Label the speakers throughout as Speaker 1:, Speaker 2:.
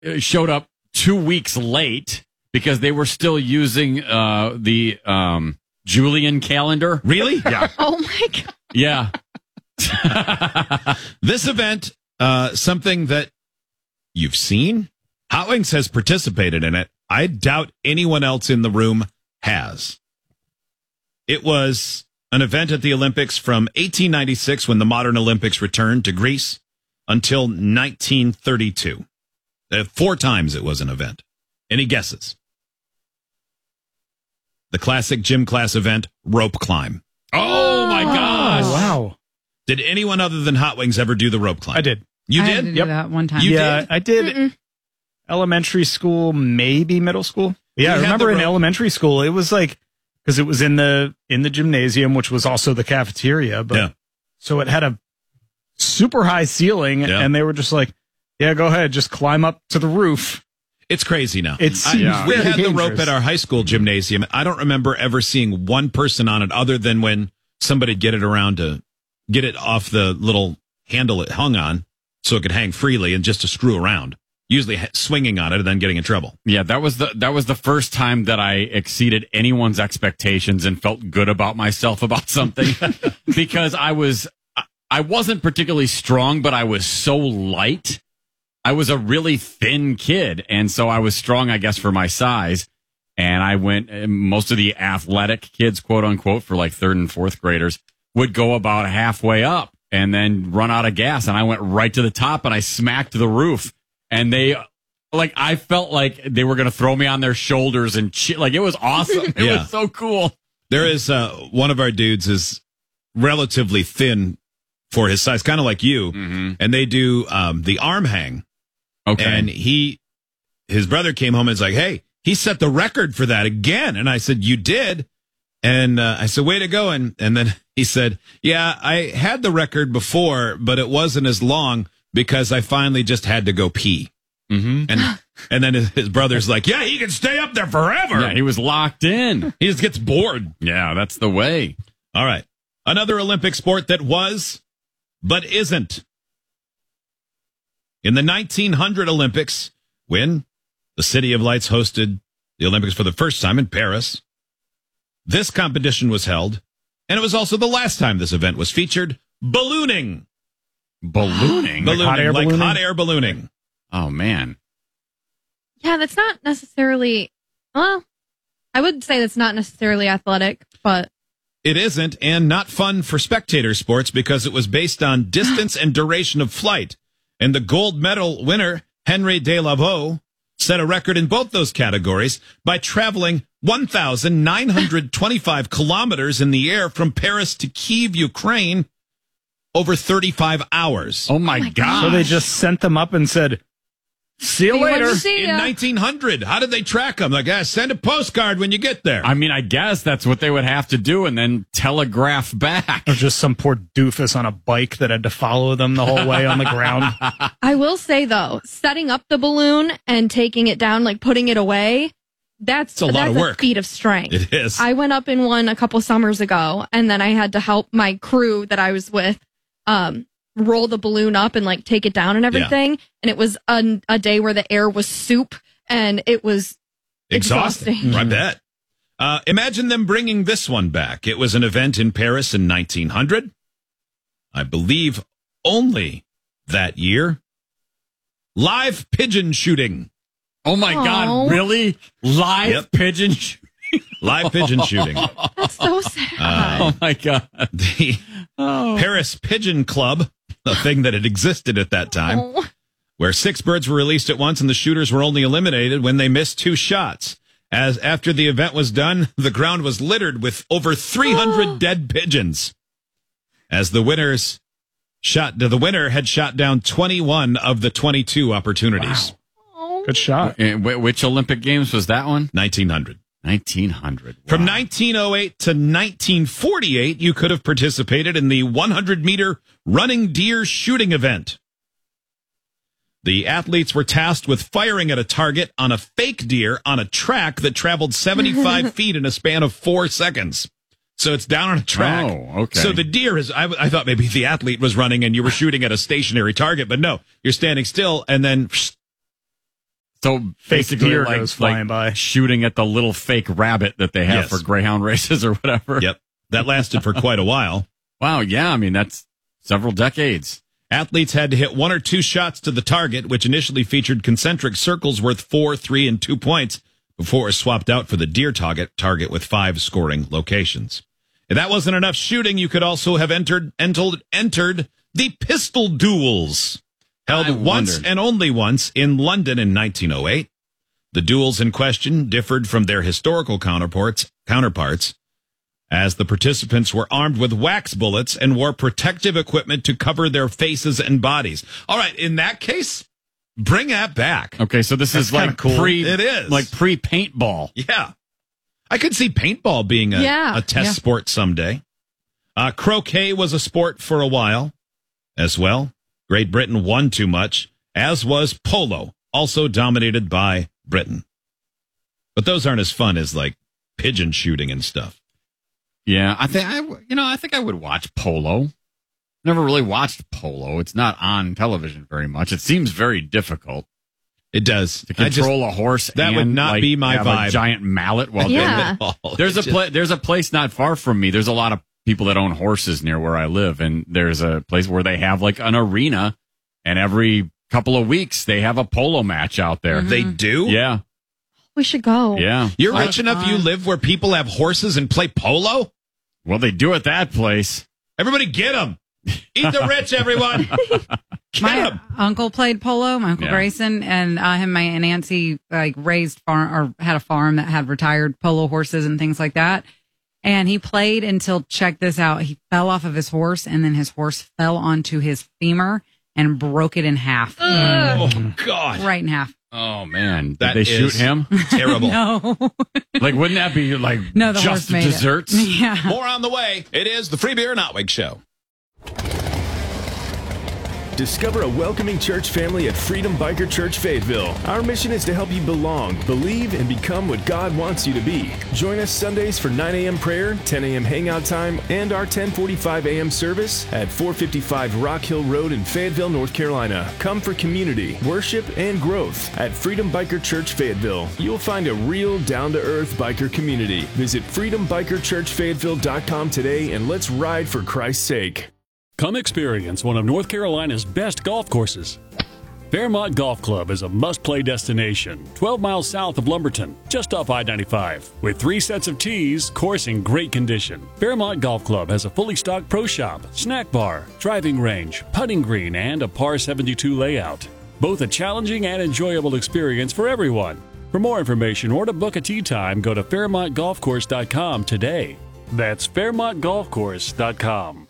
Speaker 1: showed up 2 weeks late because they were still using the Julian calendar.
Speaker 2: Really?
Speaker 1: Yeah.
Speaker 3: Oh, my God.
Speaker 1: Yeah.
Speaker 2: This event, something that you've seen. Hot Wings has participated in it. I doubt anyone else in the room has. It was an event at the Olympics from 1896, when the modern Olympics returned to Greece, until 1932. 4 times it was an event. Any guesses? The classic gym class event, rope climb.
Speaker 1: Oh, my gosh.
Speaker 4: Oh, wow.
Speaker 2: Did anyone other than Hot Wings ever do the rope climb?
Speaker 4: I did.
Speaker 2: You
Speaker 3: I
Speaker 2: did?
Speaker 3: had to do that one time.
Speaker 2: You
Speaker 4: Yeah,
Speaker 2: did?
Speaker 4: I did. Elementary school, maybe middle school. Yeah, I
Speaker 2: had
Speaker 4: remember
Speaker 2: the
Speaker 4: in
Speaker 2: rope.
Speaker 4: elementary school, it was like, because it was in the gymnasium, which was also the cafeteria. But
Speaker 2: Yeah.
Speaker 4: so it had a super high ceiling,
Speaker 2: Yeah.
Speaker 4: and they were just like, "Yeah, go ahead, just climb up to the roof."
Speaker 2: It's crazy now.
Speaker 4: It seems
Speaker 2: We
Speaker 4: very
Speaker 2: had the rope
Speaker 4: dangerous.
Speaker 2: at our high school gymnasium. I don't remember ever seeing one person on it other than when somebody get it around to get it off the little handle it hung on so it could hang freely and just to screw around. Usually swinging on it and then getting in trouble.
Speaker 1: Yeah, that was the first time that I exceeded anyone's expectations and felt good about myself about something because I wasn't particularly strong, but I was so light. I was a really thin kid, and so I was strong, I guess, for my size. And I went, most of the athletic kids, quote unquote, for like 3rd and 4th graders, would go about halfway up and then run out of gas. And I went right to the top and I smacked the roof. And I felt like they were going to throw me on their shoulders and like, it was awesome. It
Speaker 2: Yeah.
Speaker 1: was so cool.
Speaker 2: There is one of our dudes is relatively thin for his size, kind of like you.
Speaker 1: Mm-hmm.
Speaker 2: And they do the arm hang.
Speaker 1: Okay.
Speaker 2: And his brother came home and was like, "Hey, he set the record for that again." And I said, "You did?" And I said, "Way to go." And then he said, "Yeah, I had the record before, but it wasn't as long because I finally just had to go pee."
Speaker 1: Mm-hmm.
Speaker 2: And then his brother's like, "Yeah, he can stay up there forever."
Speaker 1: Yeah, he was locked in.
Speaker 2: He just gets bored.
Speaker 1: Yeah, that's the way.
Speaker 2: All right. Another Olympic sport that was, but isn't. In the 1900 Olympics, when the City of Lights hosted the Olympics for the first time in Paris, this competition was held, and it was also the last time this event was featured, ballooning.
Speaker 1: Ballooning?
Speaker 2: Like hot air ballooning.
Speaker 1: Oh, man.
Speaker 3: Yeah, that's not necessarily, well, I would say that's not necessarily athletic, but
Speaker 2: It isn't, and not fun for spectator sports because it was based on distance and duration of flight. And the gold medal winner, Henry Delavaux, set a record in both those categories by traveling 1,925 kilometers in the air from Paris to Kyiv, Ukraine, over 35 hours.
Speaker 1: Oh, my God.
Speaker 4: So they just sent them up and said, "See you later."
Speaker 2: In 1900, how did they track them? Like, send a postcard when you get there.
Speaker 1: I mean, I guess that's what they would have to do and then telegraph back.
Speaker 4: Or just some poor doofus on a bike that had to follow them the whole way on the ground.
Speaker 3: I will say though, setting up the balloon and taking it down, like putting it away, that's
Speaker 2: a lot of work.
Speaker 3: feat of strength.
Speaker 2: It is.
Speaker 3: I went up in one a couple summers ago, and then I had to help my crew that I was with roll the balloon up and like take it down and everything. And it was a day where the air was soup, and it was exhausting.
Speaker 2: I bet. Imagine them bringing this one back. It was an event in Paris in 1900. I believe only that year. Live pigeon shooting.
Speaker 1: Oh, my God. Really? Live pigeon shooting?
Speaker 2: Live pigeon shooting.
Speaker 3: That's so sad.
Speaker 1: Oh, my God.
Speaker 2: The Paris Pigeon Club, a thing that had existed at that time,
Speaker 3: Oh.
Speaker 2: where 6 birds were released at once and the shooters were only eliminated when they missed 2 shots. As after the event was done, the ground was littered with over 300 dead pigeons. As the winner had shot down 21 of the 22 opportunities.
Speaker 4: Wow. Good shot.
Speaker 1: Which Olympic Games was that one?
Speaker 2: 1900.
Speaker 1: 1900. Wow.
Speaker 2: From 1908 to 1948, you could have participated in the 100-meter running deer shooting event. The athletes were tasked with firing at a target on a fake deer on a track that traveled 75 feet in a span of 4 seconds. So it's down on a track.
Speaker 1: Oh, okay.
Speaker 2: So the deer is, I thought maybe the athlete was running and you were shooting at a stationary target, but no, you're standing still and then
Speaker 1: So
Speaker 4: Fake
Speaker 1: basically,
Speaker 4: deer
Speaker 1: like,
Speaker 4: goes flying by.
Speaker 1: shooting at the little fake rabbit that they have
Speaker 2: Yes.
Speaker 1: for greyhound races or whatever.
Speaker 2: Yep. That lasted for quite a while.
Speaker 1: Wow. Yeah. I mean, that's several decades.
Speaker 2: Athletes had to hit 1 or 2 shots to the target, which initially featured concentric circles worth 4, 3, and 2 points before it was swapped out for the deer target with 5 scoring locations. If that wasn't enough shooting, you could also have entered the pistol duels, held
Speaker 1: I
Speaker 2: once
Speaker 1: wondered.
Speaker 2: and only once in London in 1908. The duels in question differed from their historical counterparts, as the participants were armed with wax bullets and wore protective equipment to cover their faces and bodies. All right, in that case, bring that back.
Speaker 1: Okay. So this is
Speaker 4: kinda
Speaker 1: like
Speaker 4: cool.
Speaker 2: It is.
Speaker 1: pre paintball.
Speaker 2: Yeah. I could see paintball being a test sport someday. Croquet was a sport for a while as well. Great Britain won too much, as was polo, also dominated by Britain. But those aren't as fun as like pigeon shooting and stuff.
Speaker 1: Yeah. I think I would watch polo. Never really watched polo. It's not on television very much. It seems very difficult
Speaker 2: It does.
Speaker 1: to control a horse.
Speaker 2: that would
Speaker 1: and,
Speaker 2: not
Speaker 1: like,
Speaker 2: be my
Speaker 1: have
Speaker 2: vibe.
Speaker 1: A giant mallet while
Speaker 3: Yeah.
Speaker 1: doing it. There's a place not far from me. There's a lot of people that own horses near where I live, and there's a place where they have like an arena, and every couple of weeks they have a polo match out there.
Speaker 2: They do?
Speaker 1: Yeah,
Speaker 3: We should go.
Speaker 1: yeah.
Speaker 2: You're rich enough you live where people have horses and play polo?
Speaker 1: Well, they do at that place.
Speaker 2: Everybody get them. Eat the rich, everyone. Get
Speaker 5: My
Speaker 2: 'em.
Speaker 5: uncle played polo, my Uncle
Speaker 1: Yeah.
Speaker 5: Grayson, and him and my Aunt Nancy raised farm or had a farm that had retired polo horses and things like that. And he played until, check this out, he fell off of his horse, and then his horse fell onto his femur and broke it in half.
Speaker 2: Oh, God.
Speaker 5: Right in half.
Speaker 1: Oh man,
Speaker 2: That
Speaker 1: did they shoot
Speaker 2: is
Speaker 1: him?
Speaker 2: Terrible.
Speaker 5: No.
Speaker 1: Like, wouldn't that be like
Speaker 5: No, the horse
Speaker 1: just
Speaker 5: made
Speaker 1: desserts?
Speaker 5: it. Yeah.
Speaker 2: More on the way. It is the Free Beer and Otwig Show.
Speaker 6: Discover a welcoming church family at Freedom Biker Church Fayetteville. Our mission is to help you belong, believe, and become what God wants you to be. Join us Sundays for 9 a.m. prayer, 10 a.m. hangout time, and our 10:45 a.m. service at 455 Rock Hill Road in Fayetteville, North Carolina. Come for community, worship, and growth at Freedom Biker Church Fayetteville. You'll find a real down-to-earth biker community. Visit freedombikerchurchfayetteville.com today and let's ride for Christ's sake.
Speaker 7: Come experience one of North Carolina's best golf courses. Fairmont Golf Club is a must-play destination, 12 miles south of Lumberton, just off I-95. With 3 sets of tees, course in great condition. Fairmont Golf Club has a fully stocked pro shop, snack bar, driving range, putting green, and a par 72 layout. Both a challenging and enjoyable experience for everyone. For more information or to book a tee time, go to FairmontGolfCourse.com today. That's FairmontGolfCourse.com.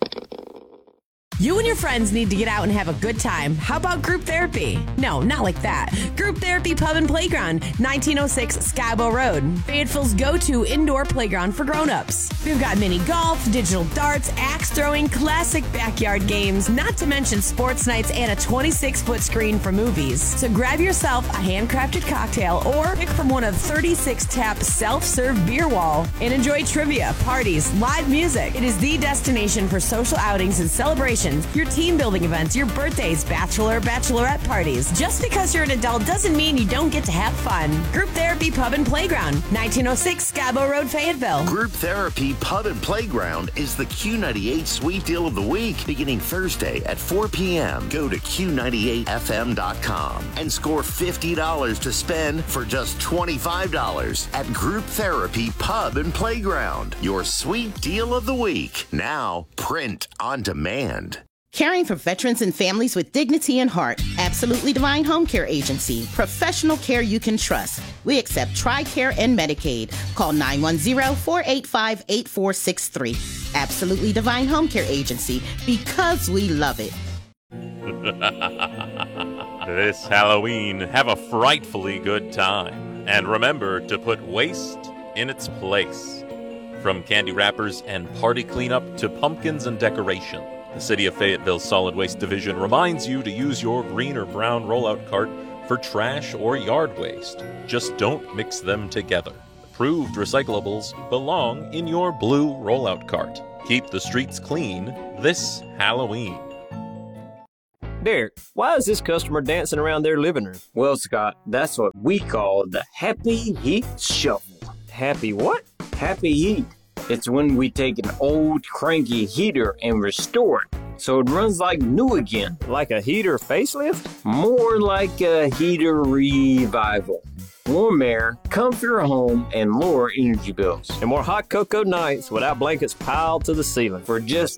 Speaker 8: You and your friends need to get out and have a good time. How about group therapy? No, not like that. Group Therapy Pub and Playground, 1906 Scabo Road. Fayetteville's go-to indoor playground for grown-ups. We've got mini golf, digital darts, axe throwing, classic backyard games, not to mention sports nights and a 26-foot screen for movies. So grab yourself a handcrafted cocktail or pick from one of 36 tap self-serve beer wall and enjoy trivia, parties, live music. It is the destination for social outings and celebrations, your team building events, your birthdays, bachelorette parties. Just because you're an adult doesn't mean you don't get to have fun. Group Therapy Pub and Playground, 1906 Scabo Road, Fayetteville.
Speaker 9: Group Therapy Pub and Playground is the Q98 Sweet Deal of the Week, beginning Thursday at 4 p.m. Go to Q98FM.com and score $50 to spend for just $25 at Group Therapy Pub and Playground. Your Sweet Deal of the Week, now print on demand.
Speaker 10: Caring for veterans and families with dignity and heart. Absolutely Divine Home Care Agency. Professional care you can trust. We accept TRICARE and Medicaid. Call 910-485-8463. Absolutely Divine Home Care Agency, because we love it.
Speaker 11: This Halloween, have a frightfully good time. And remember to put waste in its place. From candy wrappers and party cleanup to pumpkins and decoration, the City of Fayetteville Solid Waste Division reminds you to use your green or brown rollout cart for trash or yard waste. Just don't mix them together. Approved recyclables belong in your blue rollout cart. Keep the streets clean this Halloween.
Speaker 12: Derek, why is this customer dancing around their living room? Well, Scott, that's what we call the Happy Heat Shuffle. Happy what? Happy Heat. It's when we take an old cranky heater and restore it so it runs like new again. Like a heater facelift? More like a heater revival. Warm air, comfier home, and lower energy bills. And more hot cocoa nights without blankets piled to the ceiling. For just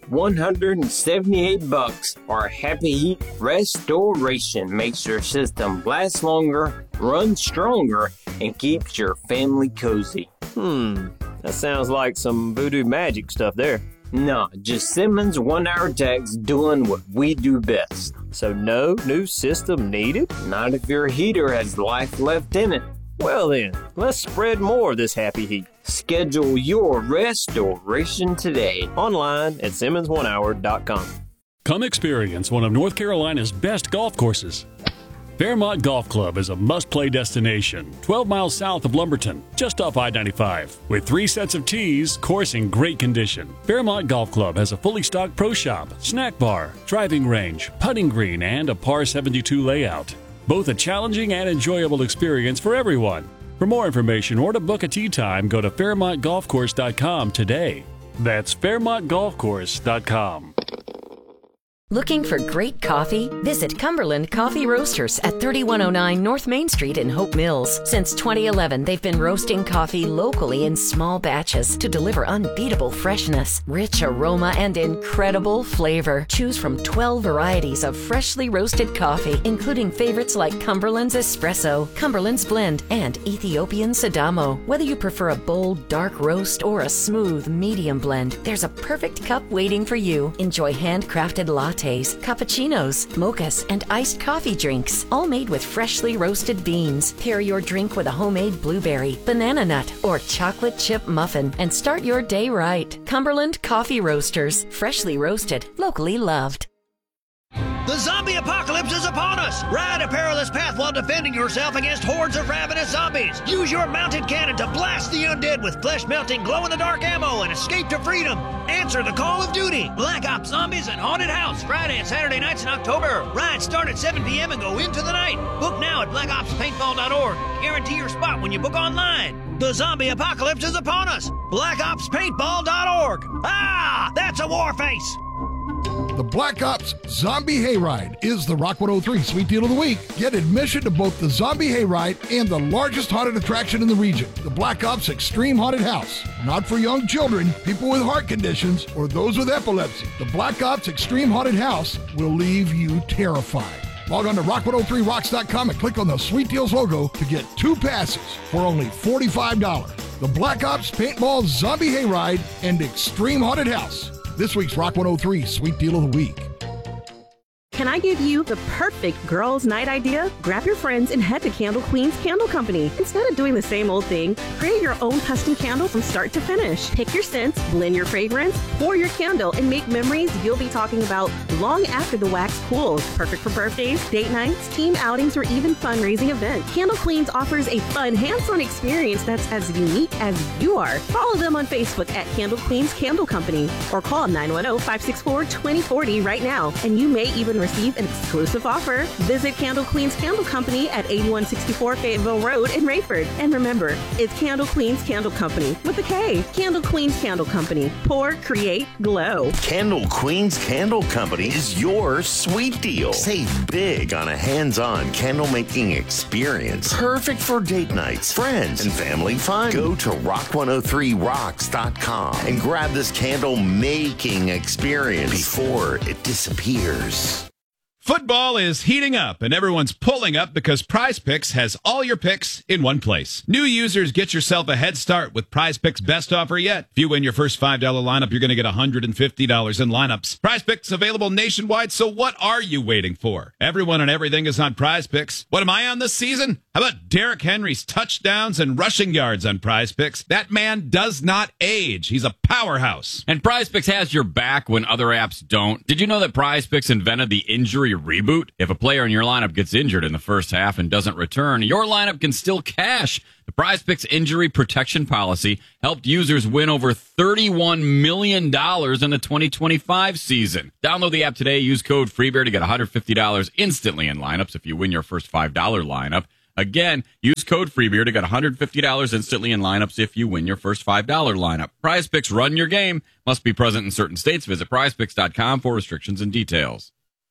Speaker 12: $178, our Happy Heat Restoration makes your system last longer, run stronger, and keeps your family cozy. That sounds like some voodoo magic stuff there. No, just Simmons 1-hour techs doing what we do best. So no new system needed? Not if your heater has life left in it. Well then, let's spread more of this Happy Heat. Schedule your restoration today online at SimmonsOneHour.com.
Speaker 7: Come experience one of North Carolina's best golf courses. Fairmont Golf Club is a must-play destination 12 miles south of Lumberton, just off I-95. With 3 sets of tees, course in great condition. Fairmont Golf Club has a fully stocked pro shop, snack bar, driving range, putting green, and a par 72 layout. Both a challenging and enjoyable experience for everyone. For more information or to book a tee time, go to FairmontGolfCourse.com today. That's FairmontGolfCourse.com.
Speaker 13: Looking for great coffee? Visit Cumberland Coffee Roasters at 3109 North Main Street in Hope Mills. Since 2011, they've been roasting coffee locally in small batches to deliver unbeatable freshness, rich aroma, and incredible flavor. Choose from 12 varieties of freshly roasted coffee, including favorites like Cumberland's Espresso, Cumberland's Blend, and Ethiopian Sidamo. Whether you prefer a bold, dark roast or a smooth, medium blend, there's a perfect cup waiting for you. Enjoy handcrafted lattes, cappuccinos, mochas, and iced coffee drinks, all made with freshly roasted beans. Pair your drink with a homemade blueberry, banana nut, or chocolate chip muffin and start your day right. Cumberland Coffee Roasters, freshly roasted, locally loved.
Speaker 14: The zombie apocalypse is upon us! Ride a perilous path while defending yourself against hordes of ravenous zombies. Use your mounted cannon to blast the undead with flesh-melting, glow-in-the-dark ammo and escape to freedom. Answer the call of duty. Black Ops Zombies and Haunted House, Friday and Saturday nights in October. Rides start at 7 p.m. and go into the night. Book now at blackopspaintball.org. Guarantee your spot when you book online. The zombie apocalypse is upon us. blackopspaintball.org. Ah, that's a war face.
Speaker 15: The Black Ops Zombie Hayride is the Rock 103 Sweet Deal of the Week. Get admission to both the Zombie Hayride and the largest haunted attraction in the region, the Black Ops Extreme Haunted House. Not for young children, people with heart conditions, or those with epilepsy. The Black Ops Extreme Haunted House will leave you terrified. Log on to rock103rocks.com and click on the Sweet Deals logo to get 2 passes for only $45. The Black Ops Paintball Zombie Hayride and Extreme Haunted House. This week's Rock 103 Sweet Deal of the Week.
Speaker 16: Can I give you the perfect girls' night idea? Grab your friends and head to Candle Queen's Candle Company. Instead of doing the same old thing, create your own custom candle from start to finish. Pick your scents, blend your fragrance, pour your candle, and make memories you'll be talking about long after the wax cools. Perfect for birthdays, date nights, team outings, or even fundraising events. Candle Queens offers a fun, hands-on experience that's as unique as you are. Follow them on Facebook at Candle Queen's Candle Company or call 910-564-2040 right now, and you may even receive an exclusive offer. Visit Candle Queen's Candle Company at 8164 Fayetteville Road in Rayford. And remember, it's Candle Queen's Candle Company with a K. Candle Queen's Candle Company. Pour, create, glow.
Speaker 9: Candle Queen's Candle Company is your sweet deal. Save big on a hands-on candle making experience. Perfect for date nights, friends, and family fun. Go to rock103rocks.com and grab this candle making experience before it disappears.
Speaker 2: Football is heating up, and everyone's pulling up because Prize Picks has all your picks in one place. New users, get yourself a head start with Prize Picks' best offer yet. If you win your first $5 lineup, you're going to get $150 in lineups. Prize Picks available nationwide, so what are you waiting for? Everyone and everything is on Prize Picks. What am I on this season? How about Derrick Henry's touchdowns and rushing yards on Prize Picks? That man does not age. He's a powerhouse.
Speaker 1: And Prize Picks has your back when other apps don't. Did you know that Prize Picks invented the injury reboot? If a player in your lineup gets injured in the first half and doesn't return, your lineup can still cash. The Prize Picks injury protection policy helped users win over $31 million in the 2025 season. Download the app today. Use code FREEBEAR to get $150 instantly in lineups if you win your first $5 lineup. Again, use code FREEBEAR to get $150 instantly in lineups if you win your first $5 lineup. Prize Picks, run your game. Must be present in certain states. Visit prizepicks.com for restrictions and details.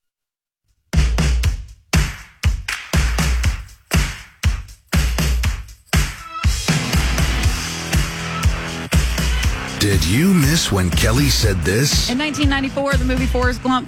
Speaker 17: Did you miss when Kelly said this?
Speaker 5: In 1994, the movie Forrest Gump.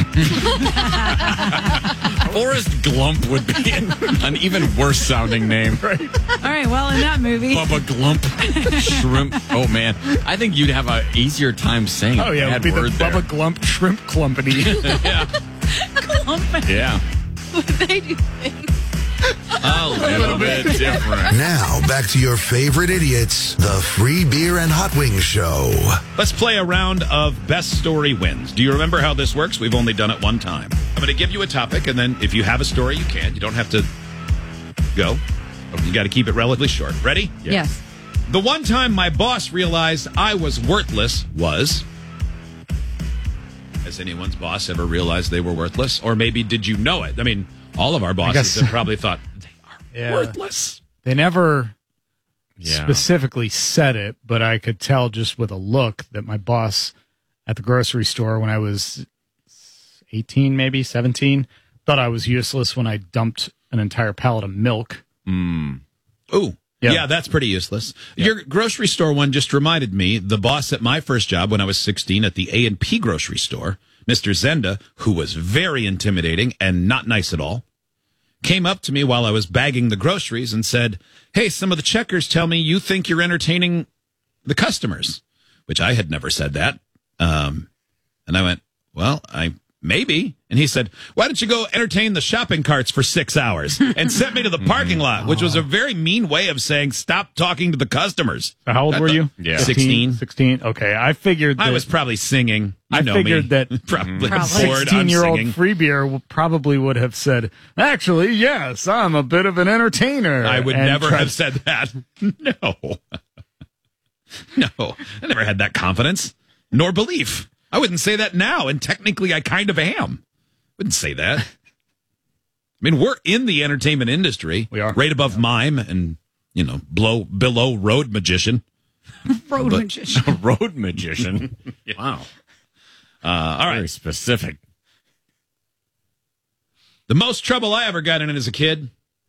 Speaker 1: Forrest Glump would be an even worse sounding name.
Speaker 5: All right, well, in that movie.
Speaker 1: Bubba Glump. Shrimp. Oh, man. I think you'd have an easier time saying
Speaker 4: it would be the Bubba Glump Shrimp Clumpany.
Speaker 1: Yeah.
Speaker 5: Clumpany.
Speaker 1: Yeah.
Speaker 5: They do things.
Speaker 1: A little bit different.
Speaker 17: Now, back to your favorite idiots, the Free Beer and Hot Wings Show.
Speaker 2: Let's play a round of Best Story Wins. Do you remember how this works? We've only done it one time. I'm going to give you a topic, and then if you have a story, you can. You don't have to go. You got to keep it relatively short. Ready?
Speaker 5: Yes.
Speaker 2: The one time my boss realized I was worthless was... Has anyone's boss ever realized they were worthless? Or maybe did you know it? I mean... All of our bosses have probably thought they are worthless.
Speaker 4: They never specifically said it, but I could tell just with a look that my boss at the grocery store when I was 18, maybe 17, thought I was useless when I dumped an entire pallet of milk.
Speaker 2: Ooh. Yeah, that's pretty useless. Yeah. Your grocery store one just reminded me, the boss at my first job when I was 16 at the A&P grocery store, Mr. Zenda, who was very intimidating and not nice at all, came up to me while I was bagging the groceries and said, "Hey, some of the checkers tell me you think you're entertaining the customers," which I had never said that. And I went, "Well, maybe." And he said, "Why don't you go entertain the shopping carts for 6 hours?" and sent me to the parking lot, which was a very mean way of saying, stop talking to the customers.
Speaker 4: How old were you?
Speaker 2: Yeah. 16.
Speaker 4: 16. Okay. I figured that
Speaker 2: I was probably singing.
Speaker 4: I figured that
Speaker 2: probably
Speaker 4: a 16-year-old free beer probably would have said, "Actually, yes, I'm a bit of an entertainer."
Speaker 2: I would never have said that. No. No. I never had that confidence nor belief. I wouldn't say that now, and technically I kind of am. Wouldn't say that. I mean, we're in the entertainment industry.
Speaker 4: We are.
Speaker 2: Right above mime and, below road magician.
Speaker 5: Magician.
Speaker 1: Road magician. Wow.
Speaker 2: All right.
Speaker 1: Very specific.
Speaker 2: The most trouble I ever got in as a kid.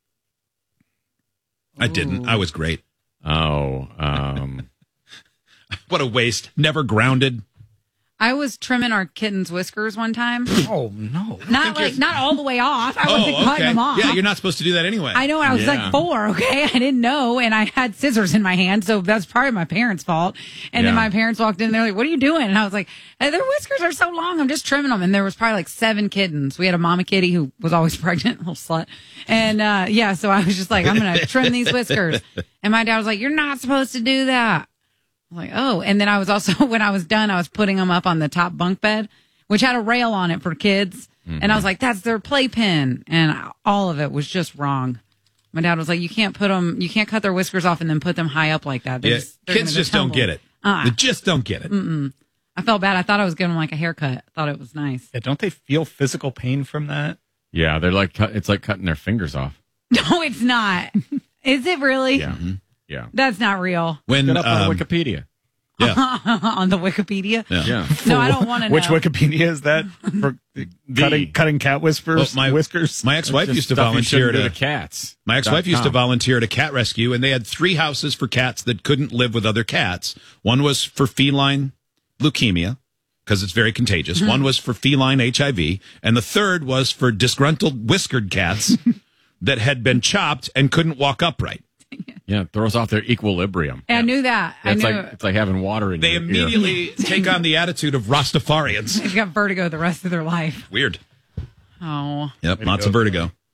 Speaker 2: I didn't. I was great.
Speaker 1: Oh.
Speaker 2: What a waste. Never grounded.
Speaker 5: I was trimming our kitten's whiskers one time.
Speaker 4: Oh, no.
Speaker 5: Not all the way off. I wasn't cutting them off.
Speaker 2: Yeah, you're not supposed to do that anyway.
Speaker 5: I know. I was like 4, okay? I didn't know, and I had scissors in my hand, so that's probably my parents' fault. And then my parents walked in, and they're like, "What are you doing?" And I was like, "Their whiskers are so long, I'm just trimming them." And there was probably like 7 kittens. We had a mama kitty who was always pregnant, little slut. And so I was just like, "I'm going to trim these whiskers." And my dad was like, "You're not supposed to do that." I'm like, oh. And then I was also, when I was done, I was putting them up on the top bunk bed, which had a rail on it for kids. Mm-hmm. And I was like, that's their playpen. And all of it was just wrong. My dad was like, you can't cut their whiskers off and then put them high up like that.
Speaker 2: Kids just don't get it. They just don't get it.
Speaker 5: I felt bad. I thought I was giving them like a haircut. I thought it was nice.
Speaker 4: Yeah, don't they feel physical pain from that?
Speaker 1: Yeah, they're like, it's like cutting their fingers off.
Speaker 5: No, it's not. Is it really?
Speaker 1: Yeah. Yeah.
Speaker 5: That's not real.
Speaker 1: When up on Wikipedia.
Speaker 2: Yeah.
Speaker 5: On the Wikipedia?
Speaker 1: Yeah.
Speaker 5: No, I don't want to know.
Speaker 4: Which Wikipedia is that? For cutting cat whiskers? Whiskers?
Speaker 2: My ex-wife used to volunteer
Speaker 1: to cats.
Speaker 2: My ex-wife used to volunteer at a cat rescue, and they had 3 houses for cats that couldn't live with other cats. One was for feline leukemia, because it's very contagious. Mm-hmm. One was for feline HIV, and the third was for disgruntled whiskered cats that had been chopped and couldn't walk upright.
Speaker 1: Yeah, it throws off their equilibrium.
Speaker 5: I knew that.
Speaker 1: It's like having water in your ear.
Speaker 2: They immediately take on the attitude of Rastafarians.
Speaker 5: They've got vertigo the rest of their life.
Speaker 2: Weird.
Speaker 5: Oh.
Speaker 2: Yep, lots of vertigo.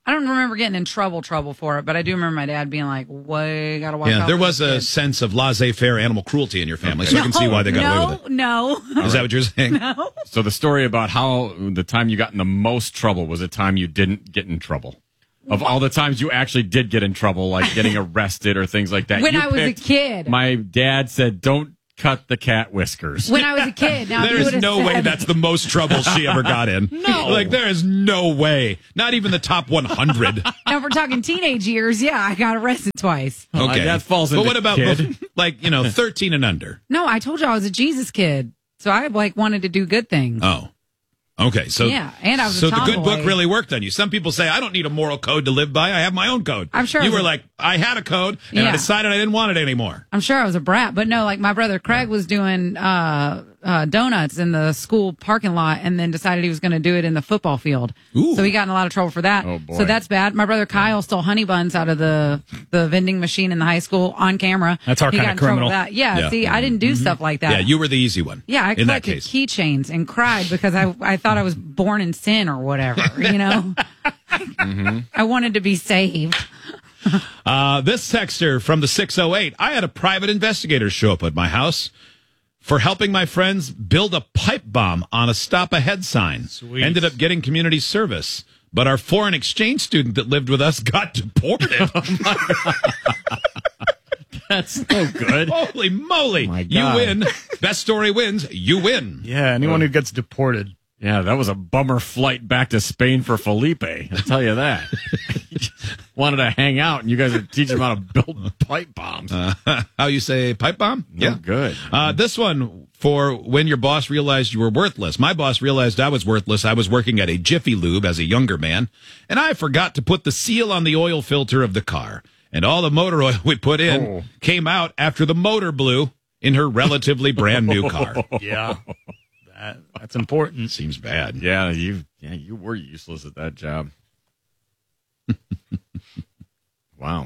Speaker 5: I don't remember getting in trouble for it, but I do remember my dad being like, "Way, gotta watch out."
Speaker 2: Yeah, there
Speaker 5: for
Speaker 2: was
Speaker 5: this
Speaker 2: a
Speaker 5: kid."
Speaker 2: sense of laissez-faire animal cruelty in your family, so I can see why they got away with it.
Speaker 5: No.
Speaker 2: Is that what you're saying?
Speaker 5: No.
Speaker 1: So the story about how the time you got in the most trouble was a time you didn't get in trouble. Of all the times you actually did get in trouble, like getting arrested or things like that.
Speaker 5: When
Speaker 1: you
Speaker 5: I was a
Speaker 1: picked-
Speaker 5: kid.
Speaker 1: My dad said, don't cut the cat whiskers.
Speaker 5: When I was a kid. Now, if you
Speaker 2: There's
Speaker 5: would've
Speaker 2: no way
Speaker 5: said-
Speaker 2: that's the most trouble she ever got in.
Speaker 5: No.
Speaker 2: Like, there is no way. Not even the top 100.
Speaker 5: Now, if we're talking teenage years, yeah, I got arrested twice.
Speaker 2: Okay.
Speaker 1: that falls
Speaker 2: But
Speaker 1: into
Speaker 2: what about,
Speaker 1: kid.
Speaker 2: like, 13 and under?
Speaker 5: No, I told you I was a Jesus kid. So I wanted to do good things.
Speaker 2: Oh. Okay, so
Speaker 5: Yeah, and I was a
Speaker 2: so the good
Speaker 5: tomboy.
Speaker 2: book really worked on you. Some people say I don't need a moral code to live by. I have my own code.
Speaker 5: I'm sure I
Speaker 2: you
Speaker 5: was
Speaker 2: were
Speaker 5: a-
Speaker 2: like I had a code and I
Speaker 5: Yeah.
Speaker 2: decided I didn't want it anymore.
Speaker 5: I'm sure I was a brat, but no, like my brother Craig was doing donuts in the school parking lot and then decided he was going to do it in the football field.
Speaker 2: Ooh.
Speaker 5: So he got in a lot of trouble for that.
Speaker 1: Oh, boy.
Speaker 5: So that's bad. My brother Kyle stole honey buns out of the vending machine in the high school on camera.
Speaker 4: That's our
Speaker 5: He
Speaker 4: kind
Speaker 5: got
Speaker 4: of
Speaker 5: in trouble
Speaker 4: criminal.
Speaker 5: for that. Yeah,
Speaker 2: Yeah.
Speaker 5: see, I didn't do stuff like that.
Speaker 2: Yeah, you were the easy one.
Speaker 5: Yeah, I
Speaker 2: in that
Speaker 5: collected
Speaker 2: case.
Speaker 5: keychains and cried because I thought I was born in sin or whatever, I wanted to be saved.
Speaker 2: This texter from the 608, I had a private investigator show up at my house for helping my friends build a pipe bomb on a stop ahead sign.
Speaker 4: Sweet.
Speaker 2: Ended up getting community service, but our foreign exchange student that lived with us got deported.
Speaker 1: That's so good.
Speaker 2: Holy moly.
Speaker 1: My
Speaker 2: You
Speaker 1: God.
Speaker 2: win. Best story wins. You win.
Speaker 4: Yeah, anyone who gets deported.
Speaker 1: Yeah, that was a bummer flight back to Spain for Felipe. I'll tell you that. He just wanted to hang out, and you guys are teaching him how to build pipe bombs.
Speaker 2: How you say pipe bomb?
Speaker 1: No good.
Speaker 2: This one for when your boss realized you were worthless. My boss realized I was worthless. I was working at a Jiffy Lube as a younger man, and I forgot to put the seal on the oil filter of the car. And all the motor oil we put in came out after the motor blew in her relatively brand new car.
Speaker 4: Yeah. That's important.
Speaker 2: Seems bad.
Speaker 1: Yeah, you were useless at that job. Wow.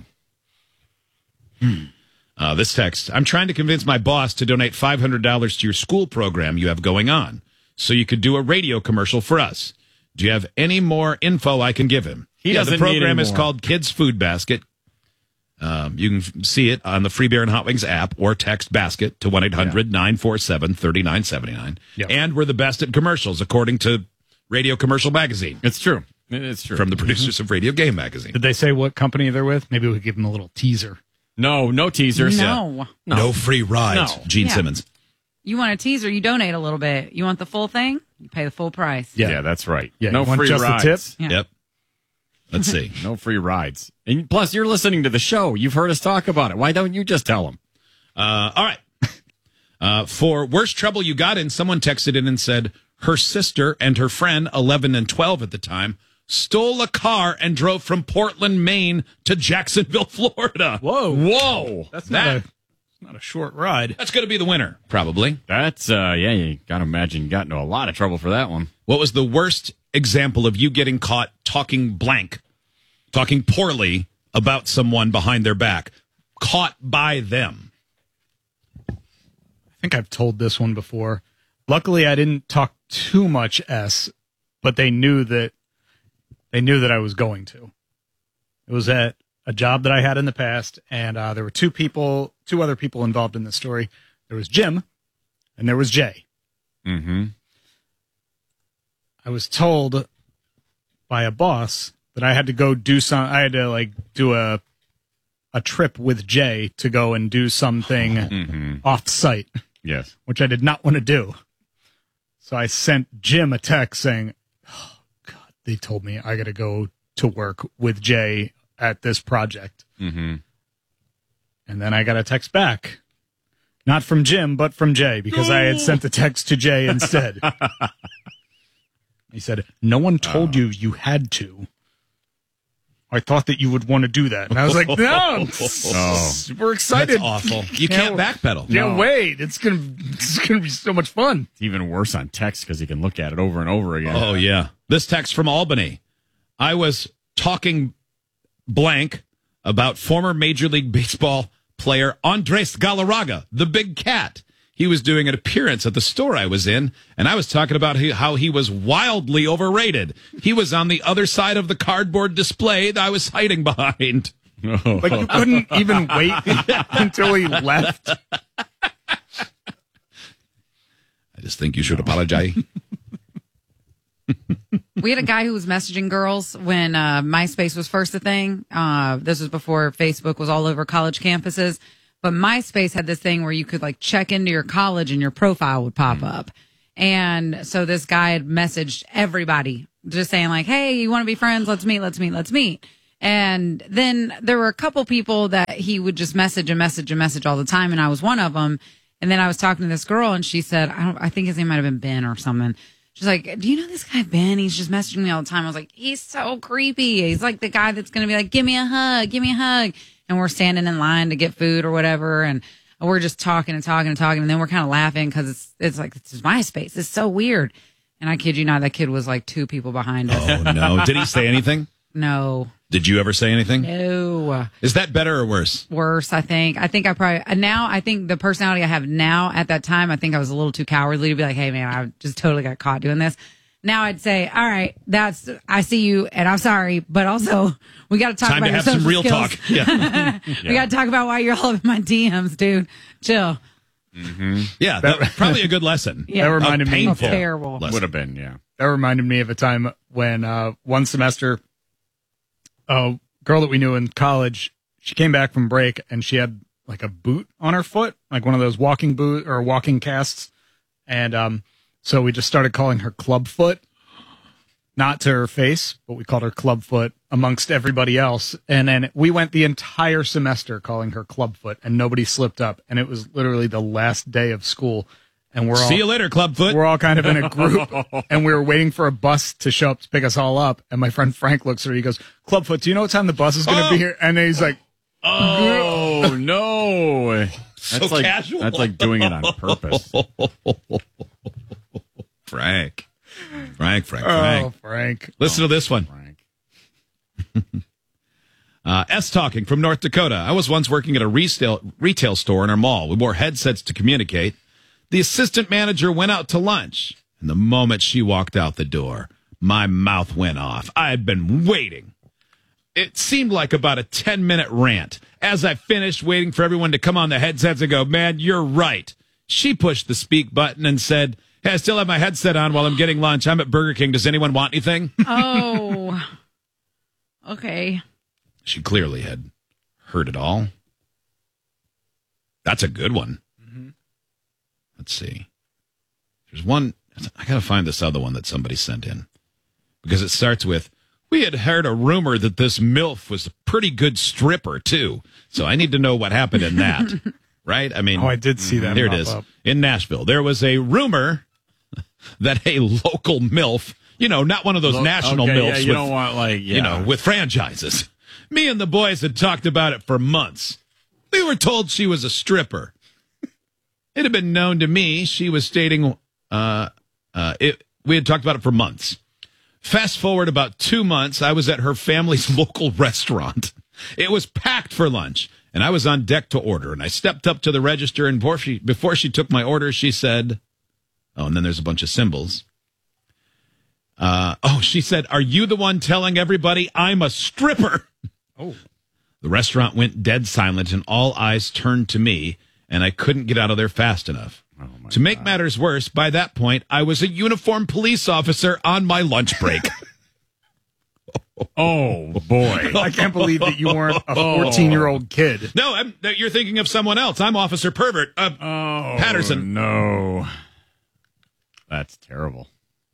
Speaker 2: This text, I'm trying to convince my boss to donate $500 to your school program you have going on so you could do a radio commercial for us. Do you have any more info I can give him?
Speaker 1: He doesn't
Speaker 2: the program
Speaker 1: need any
Speaker 2: is
Speaker 1: more.
Speaker 2: called Kids Food Basket. You can see it on the Free Beer and Hot Wings app or text basket to 1-800-947-3979.
Speaker 4: Yeah.
Speaker 2: And we're the best at commercials, according to Radio Commercial Magazine.
Speaker 1: It's true. It's true.
Speaker 2: From the producers of Radio Game Magazine.
Speaker 4: Did they say what company they're with? Maybe we could give them a little teaser.
Speaker 1: No teasers.
Speaker 5: No.
Speaker 2: No free rides.
Speaker 1: No.
Speaker 2: Gene
Speaker 5: Yeah.
Speaker 2: Simmons.
Speaker 5: You want a teaser, you donate a little bit. You want the full thing, you pay the full price.
Speaker 1: Yeah, that's right.
Speaker 4: Yeah,
Speaker 1: no
Speaker 4: you want
Speaker 1: free
Speaker 4: just the
Speaker 1: rides.
Speaker 4: tip?
Speaker 5: Yeah.
Speaker 2: Yep. Let's see.
Speaker 1: No free rides. And plus, you're listening to the show. You've heard us talk about it. Why don't you just tell them?
Speaker 2: All right. For worst trouble you got in, someone texted in and said her sister and her friend, 11 and 12 at the time, stole a car and drove from Portland, Maine to Jacksonville, Florida.
Speaker 1: Whoa.
Speaker 4: That's not a short ride.
Speaker 2: That's going to be the winner, probably.
Speaker 1: That's, you got to imagine you got into a lot of trouble for that one.
Speaker 2: What was the worst example of you getting caught talking poorly about someone behind their back? Caught by them.
Speaker 4: I think I've told this one before. Luckily, I didn't talk too much S, but they knew that I was going to. It was at a job that I had in the past, and there were two other people involved in this story. There was Jim, and there was Jay.
Speaker 1: Mm-hmm.
Speaker 4: I was told by a boss that I had to go do I had to do a trip with Jay to go and do something off site.
Speaker 1: Yes.
Speaker 4: Which I did not want to do. So I sent Jim a text saying, "Oh God, they told me I got to go to work with Jay at this project."
Speaker 1: Mm-hmm.
Speaker 4: And then I got a text back, not from Jim, but from Jay, because I had sent the text to Jay instead. He said, "No one told you had to. I thought that you would want to do that." And I was like, "No, I'm super excited."
Speaker 2: That's awful. You can't backpedal.
Speaker 4: Can't wait. It's gonna be so much fun.
Speaker 1: It's even worse on text because you can look at it over and over again.
Speaker 2: Oh, yeah. This text from Albany. I was talking blank about former Major League Baseball player Andres Galarraga, the big cat. he was doing an appearance at the store I was in, and I was talking about how he was wildly overrated. He was on the other side of the cardboard display that I was hiding behind.
Speaker 4: Like, you couldn't even wait until he left.
Speaker 2: I just think you should apologize.
Speaker 5: We had a guy who was messaging girls when MySpace was first a thing. This was before Facebook was all over college campuses. But MySpace had this thing where you could like check into your college and your profile would pop up. And so this guy had messaged everybody just saying like, hey, you want to be friends? Let's meet. And then there were a couple people that he would just message all the time. And I was one of them. And then I was talking to this girl and she said, I think his name might've been Ben or something. She's like, do you know this guy, Ben? He's just messaging me all the time. I was like, he's so creepy. He's like the guy that's going to be like, give me a hug. And we're standing in line to get food or whatever. And we're just talking. And then we're kind of laughing because it's like, this is MySpace. It's so weird. And I kid you not, that kid was like two people behind us.
Speaker 2: Oh, no. Did he say anything?
Speaker 5: No.
Speaker 2: Did you ever say anything?
Speaker 5: No.
Speaker 2: Is that better or worse?
Speaker 5: Worse, I think. I think the personality I have now at that time, I think I was a little too cowardly to be like, hey, man, I just totally got caught doing this. Now I'd say, all right, I see you and I'm sorry, but also we got to talk about your social
Speaker 2: some real
Speaker 5: skills.
Speaker 2: talk. Yeah.
Speaker 5: We got to talk about why you're all over my DMs, dude. Chill.
Speaker 2: Mm-hmm. Yeah, that probably a good lesson.
Speaker 5: Yeah.
Speaker 4: That reminded me
Speaker 2: painful
Speaker 5: terrible.
Speaker 2: lesson.
Speaker 1: Would have been, yeah.
Speaker 4: That reminded me of a time when one semester, a girl that we knew in college, she came back from break and she had like a boot on her foot, like one of those walking boot or walking casts. And so we just started calling her Clubfoot, not to her face, but we called her Clubfoot amongst everybody else. And then we went the entire semester calling her Clubfoot and nobody slipped up. And it was literally the last day of school. And we're all,
Speaker 2: see you later, Clubfoot.
Speaker 4: We're all kind of in a group and we were waiting for a bus to show up to pick us all up. And my friend Frank looks at her. He goes, Clubfoot, do you know what time the bus is going to be here? And then he's like,
Speaker 1: oh, no. That's like
Speaker 2: casual.
Speaker 1: That's like doing it on purpose.
Speaker 2: Frank.
Speaker 4: Oh, Frank.
Speaker 2: Listen to this one. S talking from North Dakota. I was once working at a retail store in our mall. We wore headsets to communicate. The assistant manager went out to lunch, and the moment she walked out the door, my mouth went off. I had been waiting. It seemed like about a 10-minute rant. As I finished waiting for everyone to come on the headsets and go, man, you're right. She pushed the speak button and said, hey, I still have my headset on while I'm getting lunch. I'm at Burger King. Does anyone want anything?
Speaker 5: Oh, okay. She
Speaker 2: clearly had heard it all. That's a good one. Mm-hmm. Let's see. There's one. I got to find this other one that somebody sent in because it starts with, we had heard a rumor that this MILF was a pretty good stripper, too. So I need to know what happened in that. Right? I mean,
Speaker 4: I did see that.
Speaker 2: There it is.
Speaker 4: Up.
Speaker 2: In Nashville. There was a rumor that a local MILF, not one of those national MILFs.
Speaker 1: Yeah, you don't want
Speaker 2: with franchises. Me and the boys had talked about it for months. We were told she was a stripper. It had been known to me she was dating. We had talked about it for months. Fast forward about 2 months, I was at her family's local restaurant. It was packed for lunch, and I was on deck to order. And I stepped up to the register, and before she took my order, she said, oh, and then there's a bunch of symbols. She said, are you the one telling everybody I'm a stripper?
Speaker 4: Oh.
Speaker 2: The restaurant went dead silent, and all eyes turned to me, and I couldn't get out of there fast enough. To make matters worse, by that point, I was a uniformed police officer on my lunch break.
Speaker 1: Oh, boy.
Speaker 4: I can't believe that you weren't a 14-year-old kid.
Speaker 2: No, you're thinking of someone else. I'm Officer Pervert. Patterson.
Speaker 1: No. That's terrible.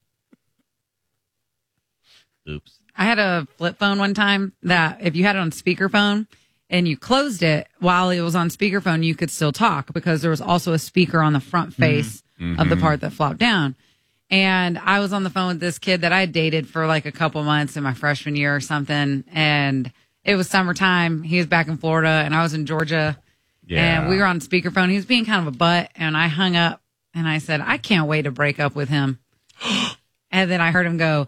Speaker 1: Oops.
Speaker 5: I had a flip phone one time that if you had it on speakerphone and you closed it while it was on speakerphone, you could still talk because there was also a speaker on the front face of the part that flopped down. And I was on the phone with this kid that I had dated for like a couple months in my freshman year or something. And it was summertime. He was back in Florida and I was in Georgia. Yeah. And we were on speakerphone. He was being kind of a butt. And I hung up and I said, I can't wait to break up with him. And then I heard him go,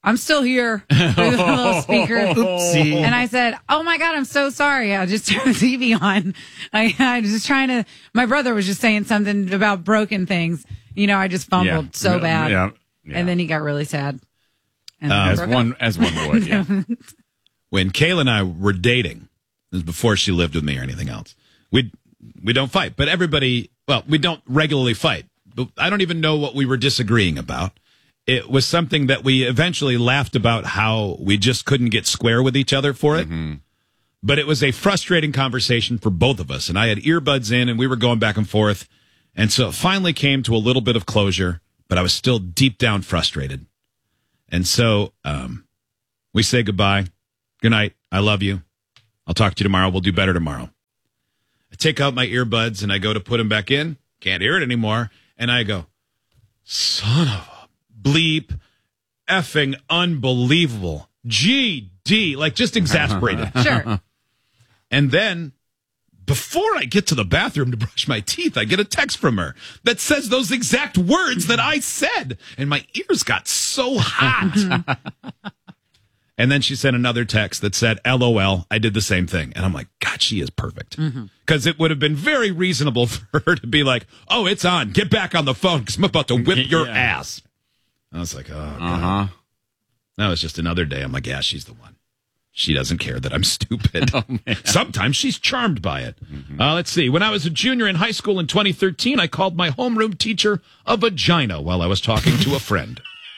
Speaker 5: I'm still here. Through the little speaker.
Speaker 4: Oopsie.
Speaker 5: And I said, oh my God, I'm so sorry. I just turned the TV on. I was just trying to, my brother was just saying something about broken things. You know, I just fumbled so bad.
Speaker 1: Yeah.
Speaker 5: And then he got really sad. And
Speaker 1: as one would, yeah.
Speaker 2: When Kayla and I were dating, this was before she lived with me or anything else, we don't fight. But everybody, well, we don't regularly fight. But I don't even know what we were disagreeing about. It was something that we eventually laughed about, how we just couldn't get square with each other for it. Mm-hmm. But it was a frustrating conversation for both of us. And I had earbuds in and we were going back and forth. And so it finally came to a little bit of closure, but I was still deep down frustrated. And so we say goodbye. Good night. I love you. I'll talk to you tomorrow. We'll do better tomorrow. I take out my earbuds and I go to put them back in. Can't hear it anymore. And I go, son of a bleep, effing unbelievable. GD, like just exasperated.
Speaker 5: Sure.
Speaker 2: And then before I get to the bathroom to brush my teeth, I get a text from her that says those exact words that I said. And my ears got so hot. And then she sent another text that said, LOL, I did the same thing. And I'm like, God, she is perfect. Because it would have been very reasonable for her to be like, oh, it's on. Get back on the phone because I'm about to whip your ass. I was like, oh, God. That was just another day. I'm like, yeah, she's the one. She doesn't care that I'm stupid. Sometimes she's charmed by it. Let's see. When I was a junior in high school in 2013, I called my homeroom teacher a vagina while I was talking to a friend.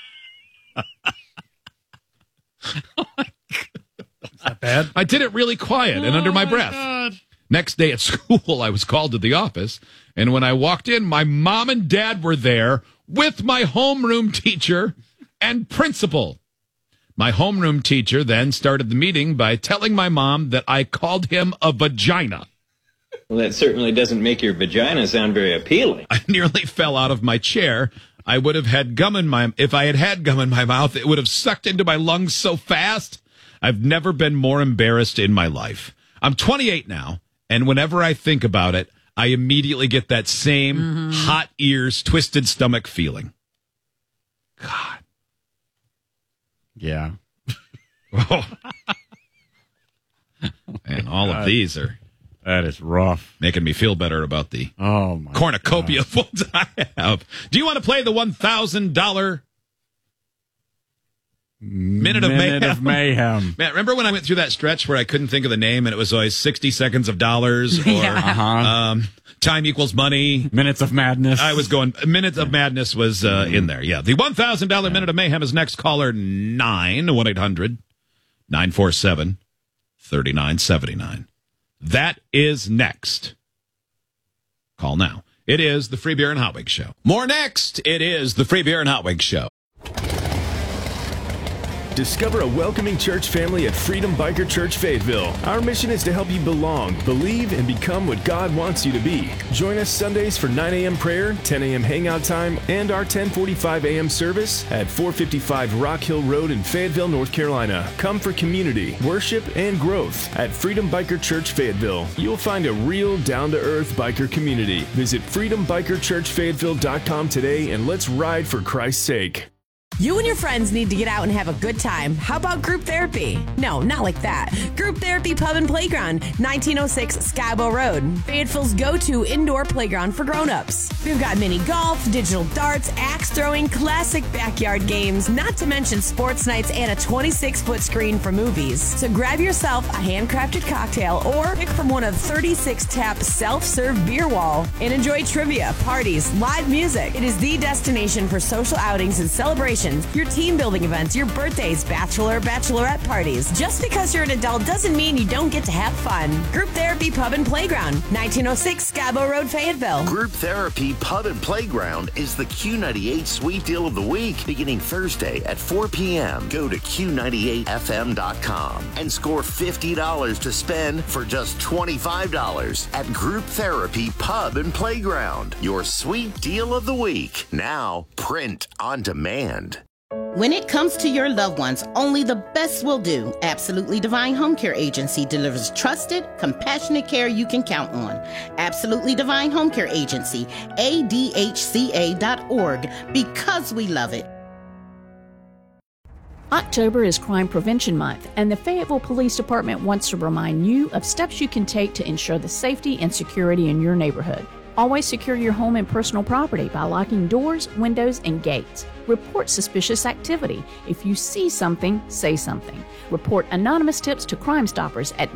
Speaker 4: Oh my God. Is that bad?
Speaker 2: I did it really quiet and under my breath. God. Next day at school, I was called to the office. And when I walked in, my mom and dad were there with my homeroom teacher and principal. My homeroom teacher then started the meeting by telling my mom that I called him a vagina.
Speaker 12: Well, that certainly doesn't make your vagina sound very appealing.
Speaker 2: I nearly fell out of my chair. I would have had gum in my, if I had had gum in my mouth, it would have sucked into my lungs so fast. I've never been more embarrassed in my life. I'm 28 now, and whenever I think about it, I immediately get that same hot ears, twisted stomach feeling. God.
Speaker 1: Yeah.
Speaker 2: And all of these are...
Speaker 1: That is rough.
Speaker 2: Making me feel better about the
Speaker 1: my
Speaker 2: cornucopia of ones I have. Do you want to play the $1,000 Minute of Mayhem? Man, remember when I went through that stretch where I couldn't think of the name and it was always 60 seconds of dollars or time equals money?
Speaker 1: Minutes of Madness.
Speaker 2: I was going, Minutes of Madness was in there. Yeah. The $1,000 Minute of Mayhem is next. Caller 1-800-947-3979. That is next. Call now. It is the Free Beer and Hot Wings Show. More next. It is the Free Beer and Hot Wings Show.
Speaker 6: Discover a welcoming church family at Freedom Biker Church Fayetteville. Our mission is to help you belong, believe, and become what God wants you to be. Join us Sundays for 9 a.m. prayer, 10 a.m. hangout time, and our 10:45 a.m. service at 455 Rock Hill Road in Fayetteville, North Carolina. Come for community, worship, and growth at Freedom Biker Church Fayetteville. You'll find a real, down-to-earth biker community. Visit freedombikerchurchfayetteville.com today and let's ride for Christ's sake.
Speaker 8: You and your friends need to get out and have a good time. How about group therapy? No, not like that. Group Therapy Pub and Playground, 1906 Skybo Road. Fayetteville's go-to indoor playground for grown-ups. We've got mini golf, digital darts, axe throwing, classic backyard games, not to mention sports nights and a 26-foot screen for movies. So grab yourself a handcrafted cocktail or pick from one of 36 tap self-serve beer wall and enjoy trivia, parties, live music. It is the destination for social outings and celebrations, your team building events, your birthdays, bachelorette parties. Just because you're an adult doesn't mean you don't get to have fun. Group Therapy Pub and Playground, 1906 Scabo Road, Fayetteville.
Speaker 9: Group Therapy Pub and Playground is the Q98 Sweet Deal of the Week, beginning Thursday at 4 p.m. Go to Q98FM.com and score $50 to spend for just $25 at Group Therapy Pub and Playground. Your Sweet Deal of the Week. Now, print on demand.
Speaker 10: When it comes to your loved ones, only the best will do. Absolutely Divine Home Care Agency delivers trusted, compassionate care you can count on. Absolutely Divine Home Care Agency, ADHCA.org, because we love it.
Speaker 18: October is Crime Prevention Month, and the Fayetteville Police Department wants to remind you of steps you can take to ensure the safety and security in your neighborhood. Always secure your home and personal property by locking doors, windows, and gates. Report suspicious activity. If you see something, say something. Report anonymous tips to Crime Stoppers at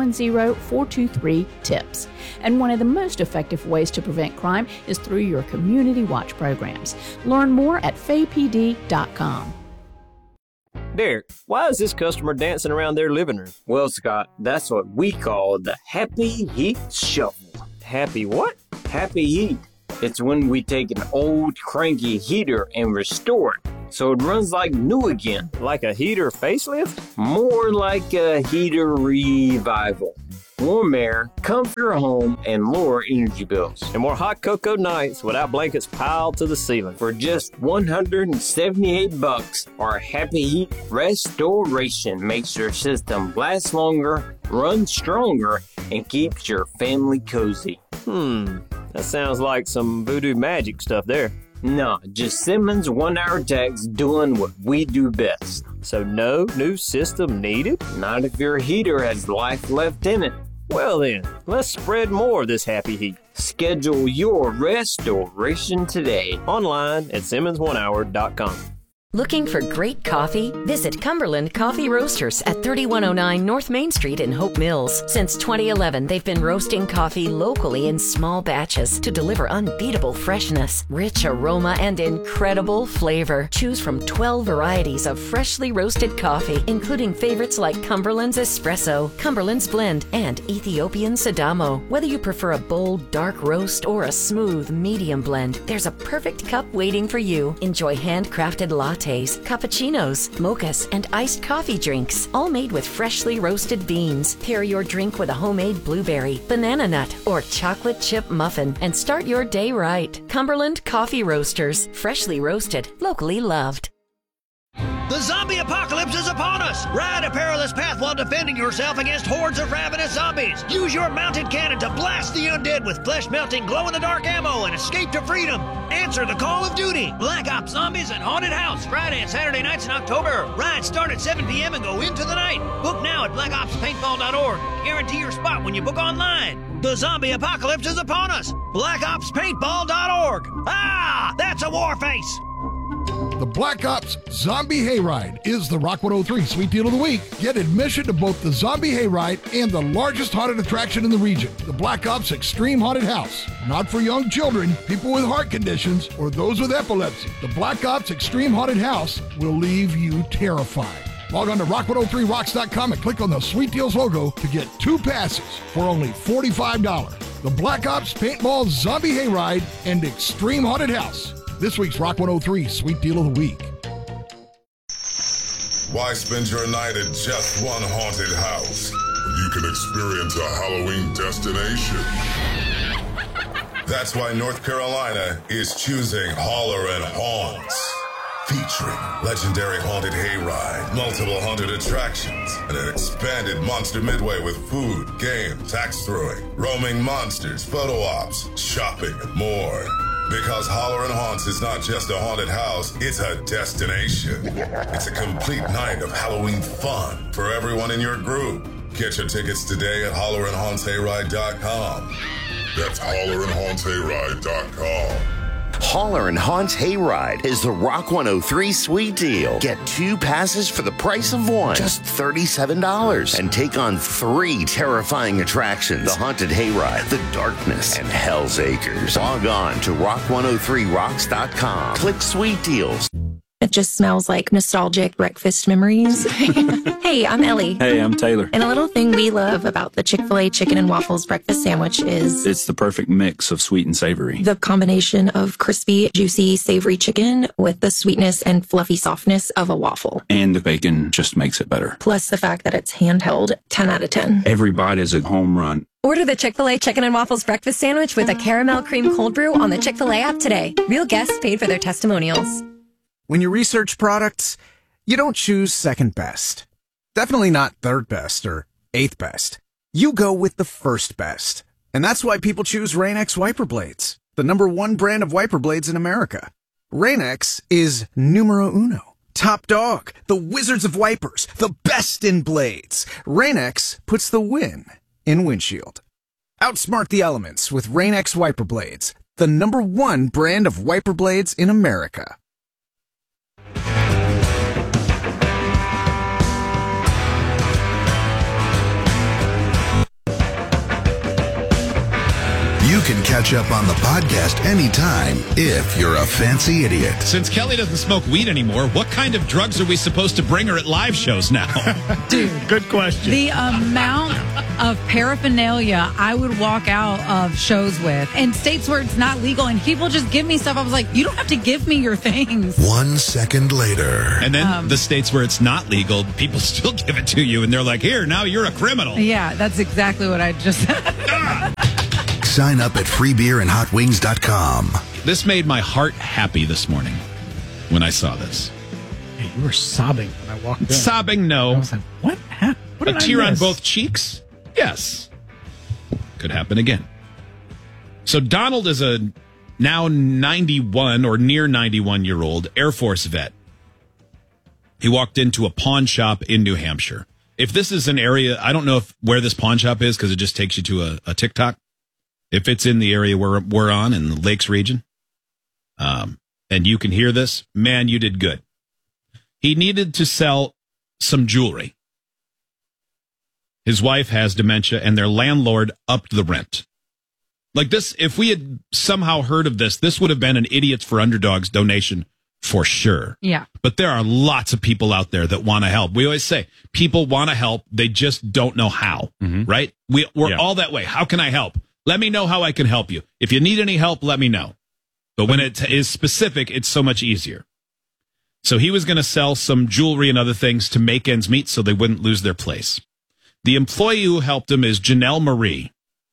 Speaker 18: 910-423-TIPS. And one of the most effective ways to prevent crime is through your community watch programs. Learn more at faypd.com.
Speaker 12: Derek, why is this customer dancing around their living room? Well, Scott, that's what we call the Happy Heat Shuffle. Happy what? Happy Heat. It's when we take an old cranky heater and restore it so it runs like new again. Like a heater facelift? More like a heater revival. Warm air, comfort your home, and lower energy bills. And more hot cocoa nights without blankets piled to the ceiling. For just $178, our Happy Heat Restoration makes your system last longer, run stronger, and keeps your family cozy. That sounds like some voodoo magic stuff there. No, just Simmons 1-hour techs doing what we do best. So no new system needed? Not if your heater has life left in it. Well then, let's spread more of this Happy Heat. Schedule your restoration today online at SimmonsOneHour.com.
Speaker 13: Looking for great coffee? Visit Cumberland Coffee Roasters at 3109 North Main Street in Hope Mills. Since 2011, they've been roasting coffee locally in small batches to deliver unbeatable freshness, rich aroma, and incredible flavor. Choose from 12 varieties of freshly roasted coffee, including favorites like Cumberland's Espresso, Cumberland's Blend, and Ethiopian Sidamo. Whether you prefer a bold, dark roast or a smooth, medium blend, there's a perfect cup waiting for you. Enjoy handcrafted lattes, cappuccinos, mochas, and iced coffee drinks, all made with freshly roasted beans. Pair your drink with a homemade blueberry, banana nut, or chocolate chip muffin, and start your day right. Cumberland Coffee Roasters, freshly roasted, locally loved.
Speaker 14: The zombie apocalypse is upon us! Ride a perilous path while defending yourself against hordes of ravenous zombies. Use your mounted cannon to blast the undead with flesh-melting, glow-in-the-dark ammo and escape to freedom. Answer the call of duty. Black Ops Zombies and Haunted House, Friday and Saturday nights in October. Rides start at 7 p.m. and go into the night. Book now at blackopspaintball.org. Guarantee your spot when you book online. The zombie apocalypse is upon us. blackopspaintball.org. Ah, that's a war face.
Speaker 15: The Black Ops Zombie Hayride is the Rock 103 Sweet Deal of the Week. Get admission to both the Zombie Hayride and the largest haunted attraction in the region, the Black Ops Extreme Haunted House. Not for young children, people with heart conditions, or those with epilepsy. The Black Ops Extreme Haunted House will leave you terrified. Log on to rock103rocks.com and click on the Sweet Deals logo to get 2 passes for only $45. The Black Ops Paintball Zombie Hayride and Extreme Haunted House. This week's Rock 103 Sweet Deal of the Week.
Speaker 19: Why spend your night at just one haunted house when you can experience a Halloween destination? That's why North Carolina is choosing Holler and Haunts. Featuring legendary haunted hayride, multiple haunted attractions, and an expanded Monster Midway with food, games, axe throwing, roaming monsters, photo ops, shopping, and more. Because Holler and Haunts is not just a haunted house, it's a destination. It's a complete night of Halloween fun for everyone in your group. Get your tickets today at hollerandhauntshayride.com. That's hollerandhauntshayride.com.
Speaker 9: Holler and Haunts Hayride is the Rock 103 Sweet Deal. Get 2 passes for the price of 1, just $37, and take on 3 terrifying attractions: the Haunted Hayride, the Darkness, and Hell's Acres. Log on to rock103rocks.com. Click Sweet Deals.
Speaker 20: It just smells like nostalgic breakfast memories. Hey, I'm Ellie.
Speaker 21: Hey, I'm Taylor.
Speaker 20: And a little thing we love about the Chick-fil-A chicken and waffles breakfast sandwich is
Speaker 21: it's the perfect mix of sweet and savory.
Speaker 20: The combination of crispy, juicy, savory chicken with the sweetness and fluffy softness of a waffle.
Speaker 21: And the bacon just makes it better.
Speaker 20: Plus the fact that it's handheld, 10 out of 10.
Speaker 21: Every bite is a home run.
Speaker 22: Order the Chick-fil-A Chicken and Waffles breakfast sandwich with a caramel cream cold brew on the Chick-fil-A app today. Real guests paid for their testimonials.
Speaker 23: When you research products, you don't choose second best. Definitely not third best or eighth best. You go with the first best. And that's why people choose Rain-X wiper blades, the #1 brand of wiper blades in America. Rain-X is numero uno, top dog, the wizards of wipers, the best in blades. Rain-X puts the win in windshield. Outsmart the elements with Rain-X wiper blades, the #1 brand of wiper blades in America.
Speaker 17: You can catch up on the podcast anytime if you're a fancy idiot.
Speaker 2: Since Kelly doesn't smoke weed anymore, what kind of drugs are we supposed to bring her at live shows now?
Speaker 4: Dude, good question.
Speaker 5: The amount of paraphernalia I would walk out of shows with, and states where it's not legal, and people just give me stuff. I was like, you don't have to give me your things.
Speaker 17: 1 second later.
Speaker 2: And then the states where it's not legal, people still give it to you, and they're like, here, now you're a criminal.
Speaker 5: Yeah, that's exactly what I just said.
Speaker 17: Sign up at freebeerandhotwings.com.
Speaker 2: This made my heart happy this morning when I saw this.
Speaker 4: Hey, you were sobbing when I walked in.
Speaker 2: Sobbing, no.
Speaker 4: I was like, what happened? What
Speaker 2: A
Speaker 4: did I
Speaker 2: tear on
Speaker 4: miss?
Speaker 2: both cheeks? Yes. Could happen again. So Donald is a now 91 or near 91-year-old Air Force vet. He walked into a pawn shop in New Hampshire. If this is an area, I don't know where this pawn shop is because it just takes you to a TikTok. If it's in the area we're on in the Lakes region, and you can hear this, man, you did good. He needed to sell some jewelry. His wife has dementia, and their landlord upped the rent. Like this, if we had somehow heard of this, this would have been an Idiots for Underdogs donation for sure.
Speaker 5: Yeah.
Speaker 2: But there are lots of people out there that want to help. We always say people want to help. They just don't know how, right? We're all that way. How can I help? Let me know how I can help you. If you need any help, let me know. But when it is specific, it's so much easier. So he was going to sell some jewelry and other things to make ends meet so they wouldn't lose their place. The employee who helped him is Janelle Marie.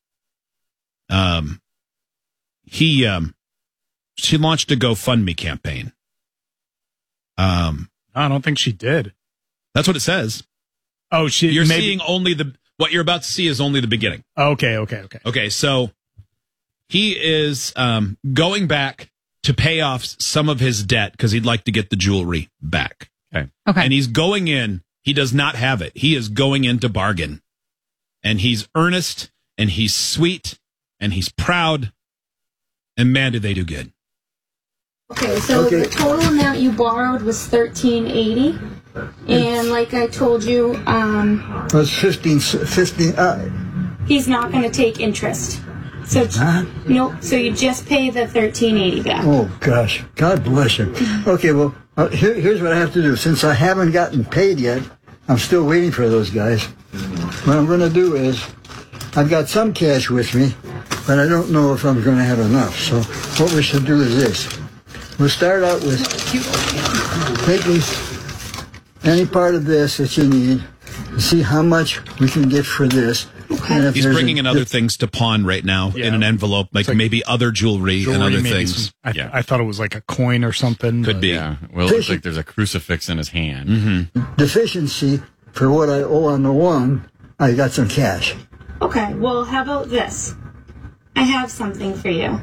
Speaker 2: She launched a GoFundMe campaign.
Speaker 4: I don't think she did.
Speaker 2: That's what it says.
Speaker 4: Oh,
Speaker 2: you're seeing only what you're about to see is only the beginning.
Speaker 4: Okay.
Speaker 2: Okay, so he is going back to pay off some of his debt because he'd like to get the jewelry back.
Speaker 5: Okay.
Speaker 2: And he's going in. He does not have it. He is going in to bargain. And he's earnest, and he's sweet, and he's proud. And man, did they do good.
Speaker 3: Okay, so the total amount you borrowed was $1,380. And like I told you,
Speaker 7: That's 15.
Speaker 3: He's not going to take interest. So nope. So you just pay the $1,380 back.
Speaker 7: Oh gosh, God bless you. Okay, well, here's what I have to do. Since I haven't gotten paid yet, I'm still waiting for those guys. What I'm going to do is, I've got some cash with me, but I don't know if I'm going to have enough. So what we should do is this. We'll start out with taking any part of this that you need and see how much we can get for this. And if
Speaker 2: He's
Speaker 7: there's
Speaker 2: bringing in other things to pawn right now in an envelope, like maybe other jewelry and other
Speaker 4: maybe
Speaker 2: things.
Speaker 4: I thought it was like a coin or something.
Speaker 2: Could be.
Speaker 1: Yeah. Well, it looks like there's a crucifix in his hand.
Speaker 7: deficiency for what I owe on the one, I got some cash.
Speaker 3: Okay, well, how about this? I have something for you.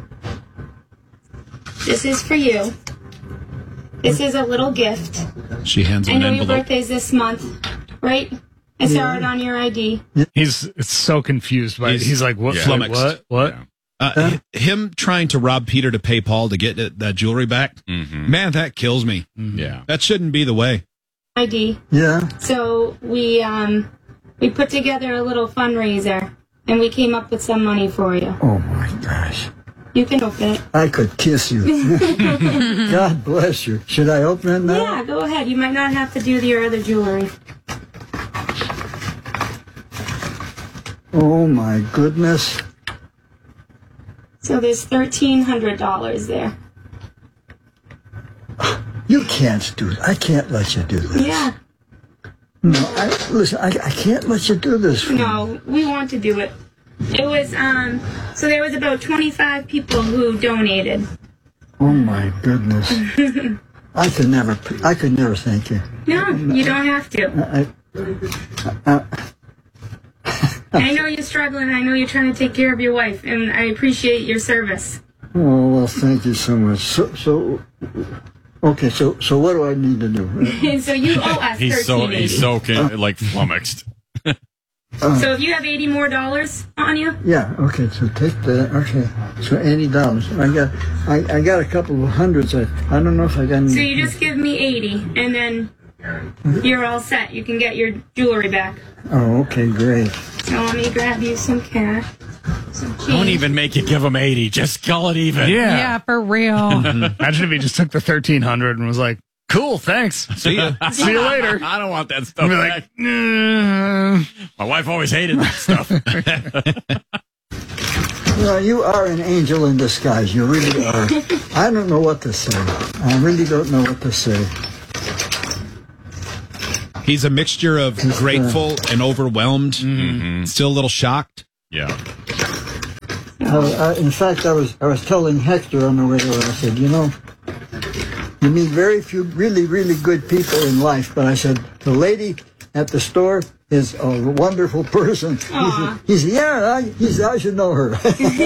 Speaker 3: This is for you. This is a little gift.
Speaker 2: She hands him
Speaker 3: I
Speaker 2: an
Speaker 3: know your
Speaker 2: envelope.
Speaker 3: birthday's this month, right? I saw it on your ID.
Speaker 4: He's so confused by it. He's like, what?
Speaker 2: Flummoxed.
Speaker 4: What?
Speaker 2: Him trying to rob Peter to pay Paul to get that jewelry back, man, that kills me.
Speaker 1: Yeah.
Speaker 2: That shouldn't be the way.
Speaker 3: ID.
Speaker 7: Yeah.
Speaker 3: So we put together a little fundraiser, and we came up with some money for you.
Speaker 7: Oh my gosh.
Speaker 3: You can open it.
Speaker 7: I could kiss you. God bless you. Should I open it now?
Speaker 3: Yeah, go ahead. You might not have to do your other jewelry.
Speaker 7: Oh my goodness.
Speaker 3: So there's $1,300 there.
Speaker 7: You can't do it. I can't let you do this.
Speaker 3: Yeah.
Speaker 7: No, listen, I can't let you do this for me.
Speaker 3: No, we want to do it. It was, so there was about 25 people who donated.
Speaker 7: Oh my goodness. I could never thank you.
Speaker 3: No, you don't have to. I know you're struggling. I know you're trying to take care of your wife, and I appreciate your service.
Speaker 7: Oh, well, thank you so much. So Okay, so what do I need to do?
Speaker 3: So you owe us $13.80.
Speaker 1: He's so like flummoxed.
Speaker 3: So if you have $80 more on you,
Speaker 7: Yeah. Okay. So take that. Okay. So $80. I got a couple of hundreds. I don't know if I got any.
Speaker 3: so you just give me 80, and then you're all set. You can get your jewelry back.
Speaker 7: Oh, okay, great.
Speaker 3: So let me grab you some cash.
Speaker 1: Don't even make you give him 80. Just call it even.
Speaker 5: Yeah, for real.
Speaker 4: Imagine if he just took the 1,300 and was like, "Cool, thanks.
Speaker 2: See ya.
Speaker 4: See you later."
Speaker 1: I don't want that stuff.
Speaker 4: I'd be
Speaker 1: back.
Speaker 4: like, "Nah."
Speaker 1: My wife always hated that stuff.
Speaker 7: Well, you are an angel in disguise. You really are. I don't know what to say. I really don't know what to say.
Speaker 2: He's a mixture of grateful and overwhelmed. Still a little shocked.
Speaker 1: Yeah.
Speaker 7: In fact, I was telling Hector on the radio. I said, you meet very few really, really good people in life. But I said, the lady at the store is a wonderful person. He said, yeah, I should know her.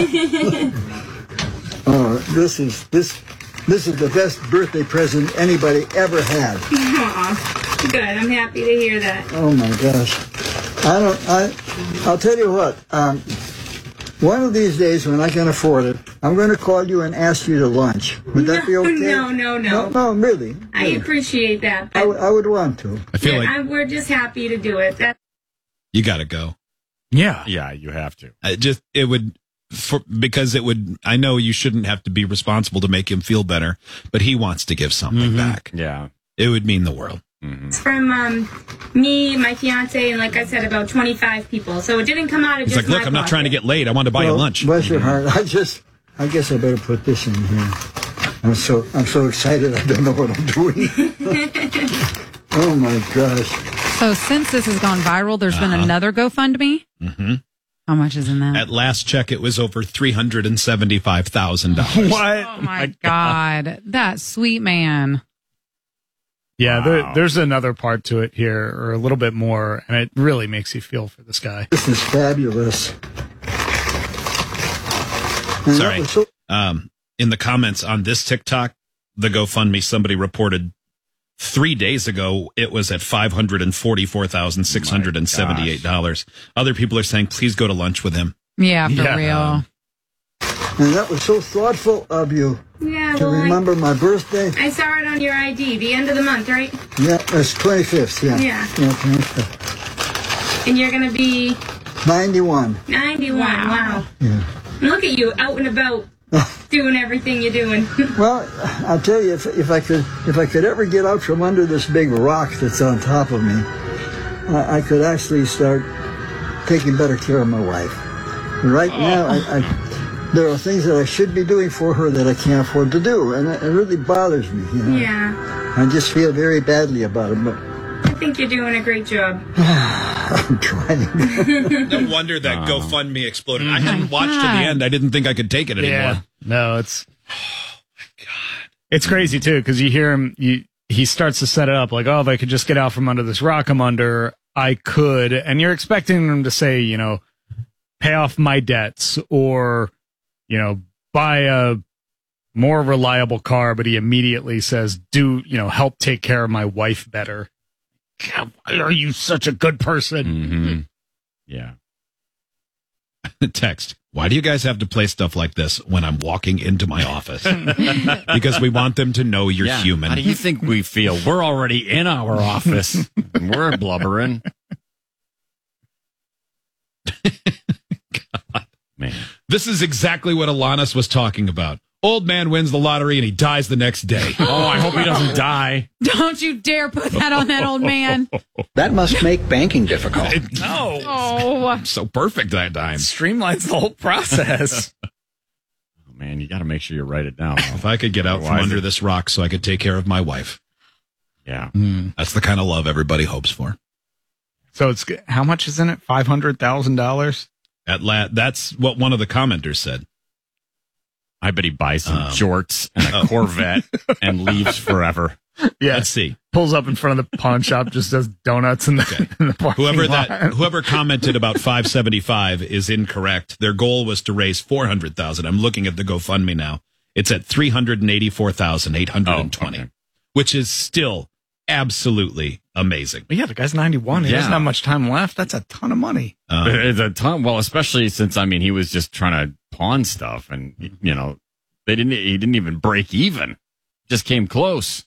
Speaker 7: This is the best birthday present anybody ever had.
Speaker 3: Aw, good. I'm happy to hear that.
Speaker 7: Oh my gosh. I'll tell you what, one of these days when I can afford it, I'm going to call you and ask you to lunch. Would that be okay?
Speaker 3: No.
Speaker 7: No, really.
Speaker 3: I appreciate that.
Speaker 7: I would want to.
Speaker 2: I feel like
Speaker 3: we're just happy to do it.
Speaker 2: you got to go.
Speaker 4: Yeah.
Speaker 1: Yeah, you have to.
Speaker 2: Because it would, I know you shouldn't have to be responsible to make him feel better, but he wants to give something back.
Speaker 1: Yeah.
Speaker 2: It would mean the world.
Speaker 3: It's from me, my fiance, and like I said, about 25 people. So it didn't come out of
Speaker 2: He's
Speaker 3: just
Speaker 2: like, look, I'm not trying to get late. I want to buy you lunch.
Speaker 7: Bless your heart. I guess I better put this in here. I'm so excited I don't know what I'm doing. Oh my gosh.
Speaker 5: So since this has gone viral, there's been another GoFundMe.
Speaker 2: Mm-hmm.
Speaker 5: How much is in that?
Speaker 2: At last check, it was over $375,000.
Speaker 4: What?
Speaker 5: Oh my God. That sweet man.
Speaker 4: Yeah, there's another part to it here, or a little bit more, and it really makes you feel for this guy.
Speaker 7: This is fabulous.
Speaker 2: Sorry. In the comments on this TikTok, the GoFundMe, somebody reported 3 days ago it was at $544,678. Other people are saying, please go to lunch with him.
Speaker 5: Yeah, for real.
Speaker 7: And that was so thoughtful of you to remember my birthday.
Speaker 3: I saw it on your ID, the end of the month, right?
Speaker 7: Yeah, it's 25th, yeah.
Speaker 3: Yeah.
Speaker 7: 25th.
Speaker 3: And you're going to be
Speaker 7: 91.
Speaker 3: 91. Wow.
Speaker 7: Yeah.
Speaker 3: Look at you, out and about, doing everything you're doing.
Speaker 7: Well, I'll tell you, if I could ever get out from under this big rock that's on top of me, I could actually start taking better care of my wife. Right now, there are things that I should be doing for her that I can't afford to do, and it really bothers me.
Speaker 3: Yeah.
Speaker 7: I just feel very badly about it, but
Speaker 3: I think you're doing a great job.
Speaker 7: I'm trying.
Speaker 2: No wonder that GoFundMe exploded. I hadn't watched to the end. I didn't think I could take it anymore.
Speaker 4: Yeah. No, it's... Oh, my God. It's crazy, too, because you hear him... He starts to set it up like, oh, if I could just get out from under this rock I'm under, I could. And you're expecting him to say, pay off my debts or... buy a more reliable car, but he immediately says, help take care of my wife better. God, why are you such a good person?
Speaker 1: Mm-hmm. Yeah.
Speaker 2: Text. Why do you guys have to play stuff like this when I'm walking into my office? Because we want them to know you're human.
Speaker 1: How do you think we feel? We're already in our office. And we're blubbering.
Speaker 2: God. Man. This is exactly what Alanis was talking about. Old man wins the lottery and he dies the next day.
Speaker 1: Oh, I hope he doesn't die.
Speaker 5: Don't you dare put that on that old man.
Speaker 6: That must make banking difficult.
Speaker 4: No.
Speaker 5: Oh.
Speaker 2: So perfect that time.
Speaker 4: Streamlines the whole process.
Speaker 1: Oh, man, you got to make sure you write it down.
Speaker 2: If I could get out from under this rock so I could take care of my wife.
Speaker 1: Yeah.
Speaker 2: That's the kind of love everybody hopes for.
Speaker 4: So it's how much is in it? $500,000?
Speaker 2: That's what one of the commenters said.
Speaker 1: I bet he buys some jorts and a Corvette and leaves forever.
Speaker 4: Yeah.
Speaker 2: Let's see.
Speaker 4: Pulls up in front of the pawn shop, just does donuts in the parking lot.
Speaker 2: Whoever commented about 575 is incorrect. Their goal was to raise 400,000. I'm looking at the GoFundMe now. It's at 384,820. which is still absolutely amazing.
Speaker 4: But yeah, the guy's 91. He
Speaker 1: Yeah.
Speaker 4: doesn't have much time left. That's a ton of money.
Speaker 1: It's a ton. Well, especially since, I mean, he was just trying to pawn stuff and, you know, he didn't even break even. Just came close.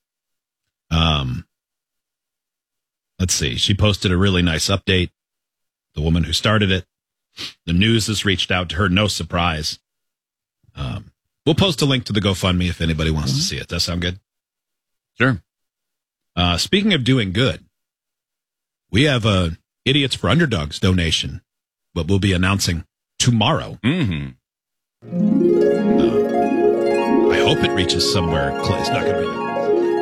Speaker 2: Let's see. She posted a really nice update. The woman who started it. The news has reached out to her. No surprise. We'll post a link to the GoFundMe if anybody wants to see it. Does that sound good?
Speaker 1: Sure.
Speaker 2: Speaking of doing good, we have a Idiots for Underdogs donation, but we'll be announcing tomorrow.
Speaker 1: Mm-hmm.
Speaker 2: I hope it reaches somewhere close. It's not going to be there.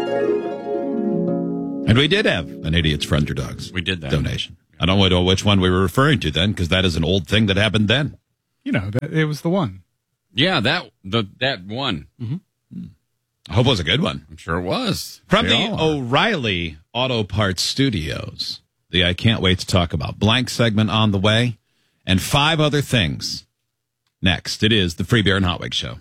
Speaker 2: And we did have an Idiots for Underdogs.
Speaker 1: We did that.
Speaker 2: Donation. I don't know which one we were referring to then, because that is an old thing that happened then.
Speaker 4: You know, it was the one.
Speaker 1: Yeah, that one.
Speaker 4: Mm-hmm.
Speaker 2: I hope it was a good one.
Speaker 1: I'm sure it was.
Speaker 2: From
Speaker 1: They
Speaker 2: the
Speaker 1: all are.
Speaker 2: O'Reilly Auto Parts Studios, the I Can't Wait to Talk About Blank segment on the way, and 5 other things. Next, it is the Free Beer and Hot Wings Show.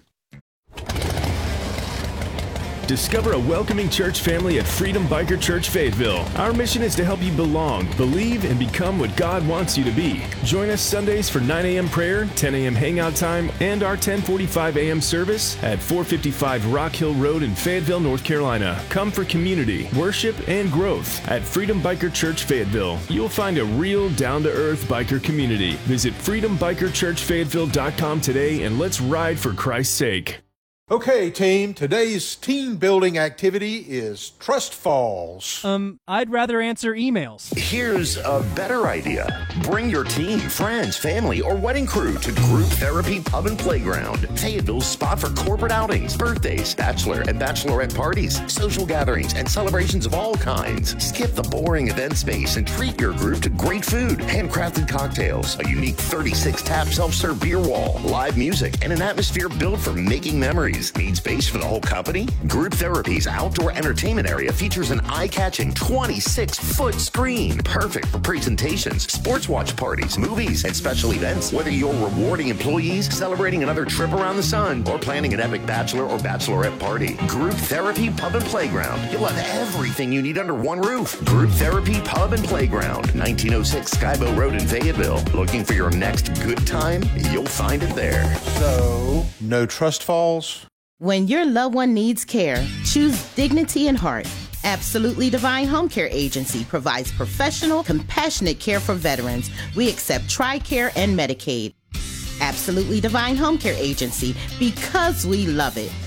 Speaker 8: Discover a welcoming church family at Freedom Biker Church Fayetteville. Our mission is to help you belong, believe, and become what God wants you to be. Join us Sundays for 9 a.m. prayer, 10 a.m. hangout time, and our 10:45 a.m. service at 455 Rock Hill Road in Fayetteville, North Carolina. Come for community, worship, and growth at Freedom Biker Church Fayetteville. You'll find a real down-to-earth biker community. Visit freedombikerchurchfayetteville.com today and let's ride for Christ's sake.
Speaker 11: Okay, team, today's team building activity is Trust Falls.
Speaker 16: I'd rather answer emails.
Speaker 9: Here's a better idea. Bring your team, friends, family, or wedding crew to Group Therapy Pub and Playground, Fayetteville's spot for corporate outings, birthdays, bachelor and bachelorette parties, social gatherings, and celebrations of all kinds. Skip the boring event space and treat your group to great food, handcrafted cocktails, a unique 36-tap self-serve beer wall, live music, and an atmosphere built for making memories. Need space for the whole company? Group Therapy's outdoor entertainment area features an eye-catching 26-foot screen, perfect for presentations, sports watch parties, movies, and special events. Whether you're rewarding employees, celebrating another trip around the sun, or planning an epic bachelor or bachelorette party, Group Therapy Pub and Playground. You'll have everything you need under one roof. Group Therapy Pub and Playground, 1906 Skybow Road in Fayetteville. Looking for your next good time? You'll find it there.
Speaker 11: So, no Trust Falls?
Speaker 10: When your loved one needs care, choose Dignity and Heart. Absolutely Divine Home Care Agency provides professional, compassionate care for veterans. We accept TRICARE and Medicaid. Absolutely Divine Home Care Agency, because we love it.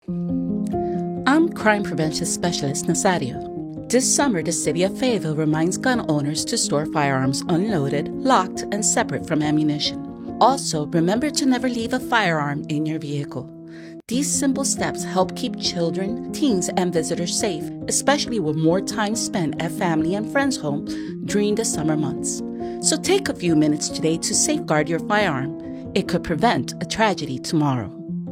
Speaker 24: I'm Crime Prevention Specialist Nazario. This summer, the City of Fayetteville reminds gun owners to store firearms unloaded, locked, and separate from ammunition. Also, remember to never leave a firearm in your vehicle. These simple steps help keep children, teens, and visitors safe, especially with more time spent at family and friends' home during the summer months. So take a few minutes today to safeguard your firearm. It could prevent a tragedy tomorrow.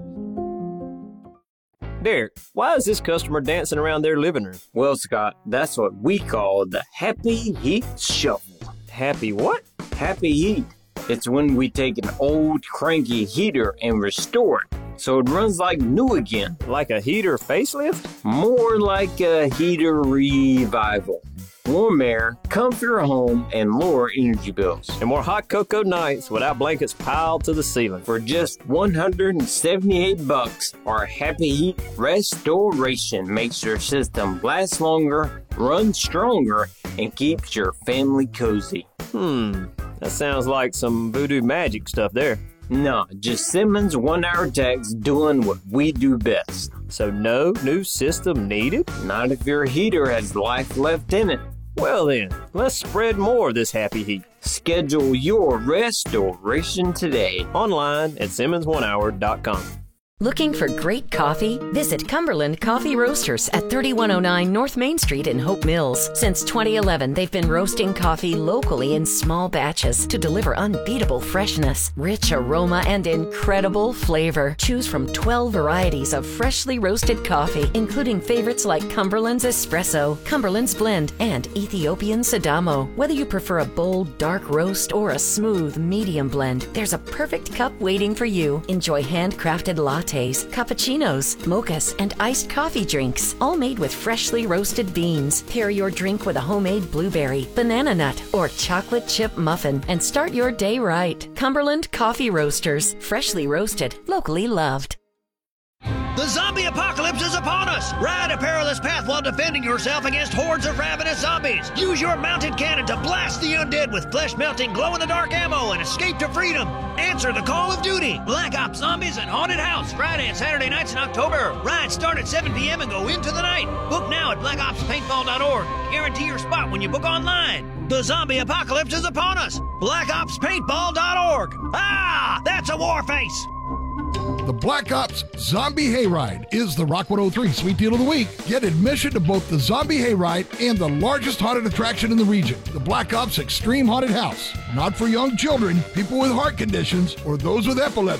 Speaker 12: Derek, why is this customer dancing around their living room? Well, Scott, that's what we call the Happy Heat Shuffle. Happy what? Happy Heat. It's when we take an old cranky heater and restore it so it runs like new again. Like a heater facelift? More like a heater revival. Warm air, comfier home, and lower energy bills. And more hot cocoa nights without blankets piled to the ceiling. For just $178, our Happy Heat Restoration makes your system last longer, run stronger, and keeps your family cozy. That sounds like some voodoo magic stuff there.
Speaker 25: No, just Simmons 1 hour techs doing what we do best.
Speaker 12: So no new system needed?
Speaker 25: Not if your heater has life left in it.
Speaker 12: Well then, let's spread more of this happy heat.
Speaker 25: Schedule your restoration today.
Speaker 12: Online at Simmons1hour.com.
Speaker 13: Looking for great coffee? Visit Cumberland Coffee Roasters at 3109 North Main Street in Hope Mills. Since 2011, they've been roasting coffee locally in small batches to deliver unbeatable freshness, rich aroma, and incredible flavor. Choose from 12 varieties of freshly roasted coffee, including favorites like Cumberland's Espresso, Cumberland's Blend, and Ethiopian Sidamo. Whether you prefer a bold, dark roast or a smooth, medium blend, there's a perfect cup waiting for you. Enjoy handcrafted lattes, lattes, cappuccinos, mochas, and iced coffee drinks, all made with freshly roasted beans. Pair your drink with a homemade blueberry, banana nut, or chocolate chip muffin and start your day right. Cumberland Coffee Roasters. Freshly roasted, locally loved.
Speaker 14: The zombie apocalypse is upon us! Ride a perilous path while defending yourself against hordes of ravenous zombies. Use your mounted cannon to blast the undead with flesh-melting, glow-in-the-dark ammo and escape to freedom. Answer the call of duty. Black Ops Zombies and Haunted House, Friday and Saturday nights in October. Rides start at 7 p.m. and go into the night. Book now at blackopspaintball.org. Guarantee your spot when you book online. The zombie apocalypse is upon us. blackopspaintball.org. Ah, that's a war face.
Speaker 15: The Black Ops Zombie Hayride is the Rock 103 Sweet Deal of the Week. Get admission to both the Zombie Hayride and the largest haunted attraction in the region, the Black Ops Extreme Haunted House. Not for young children, people with heart conditions, or those with epilepsy.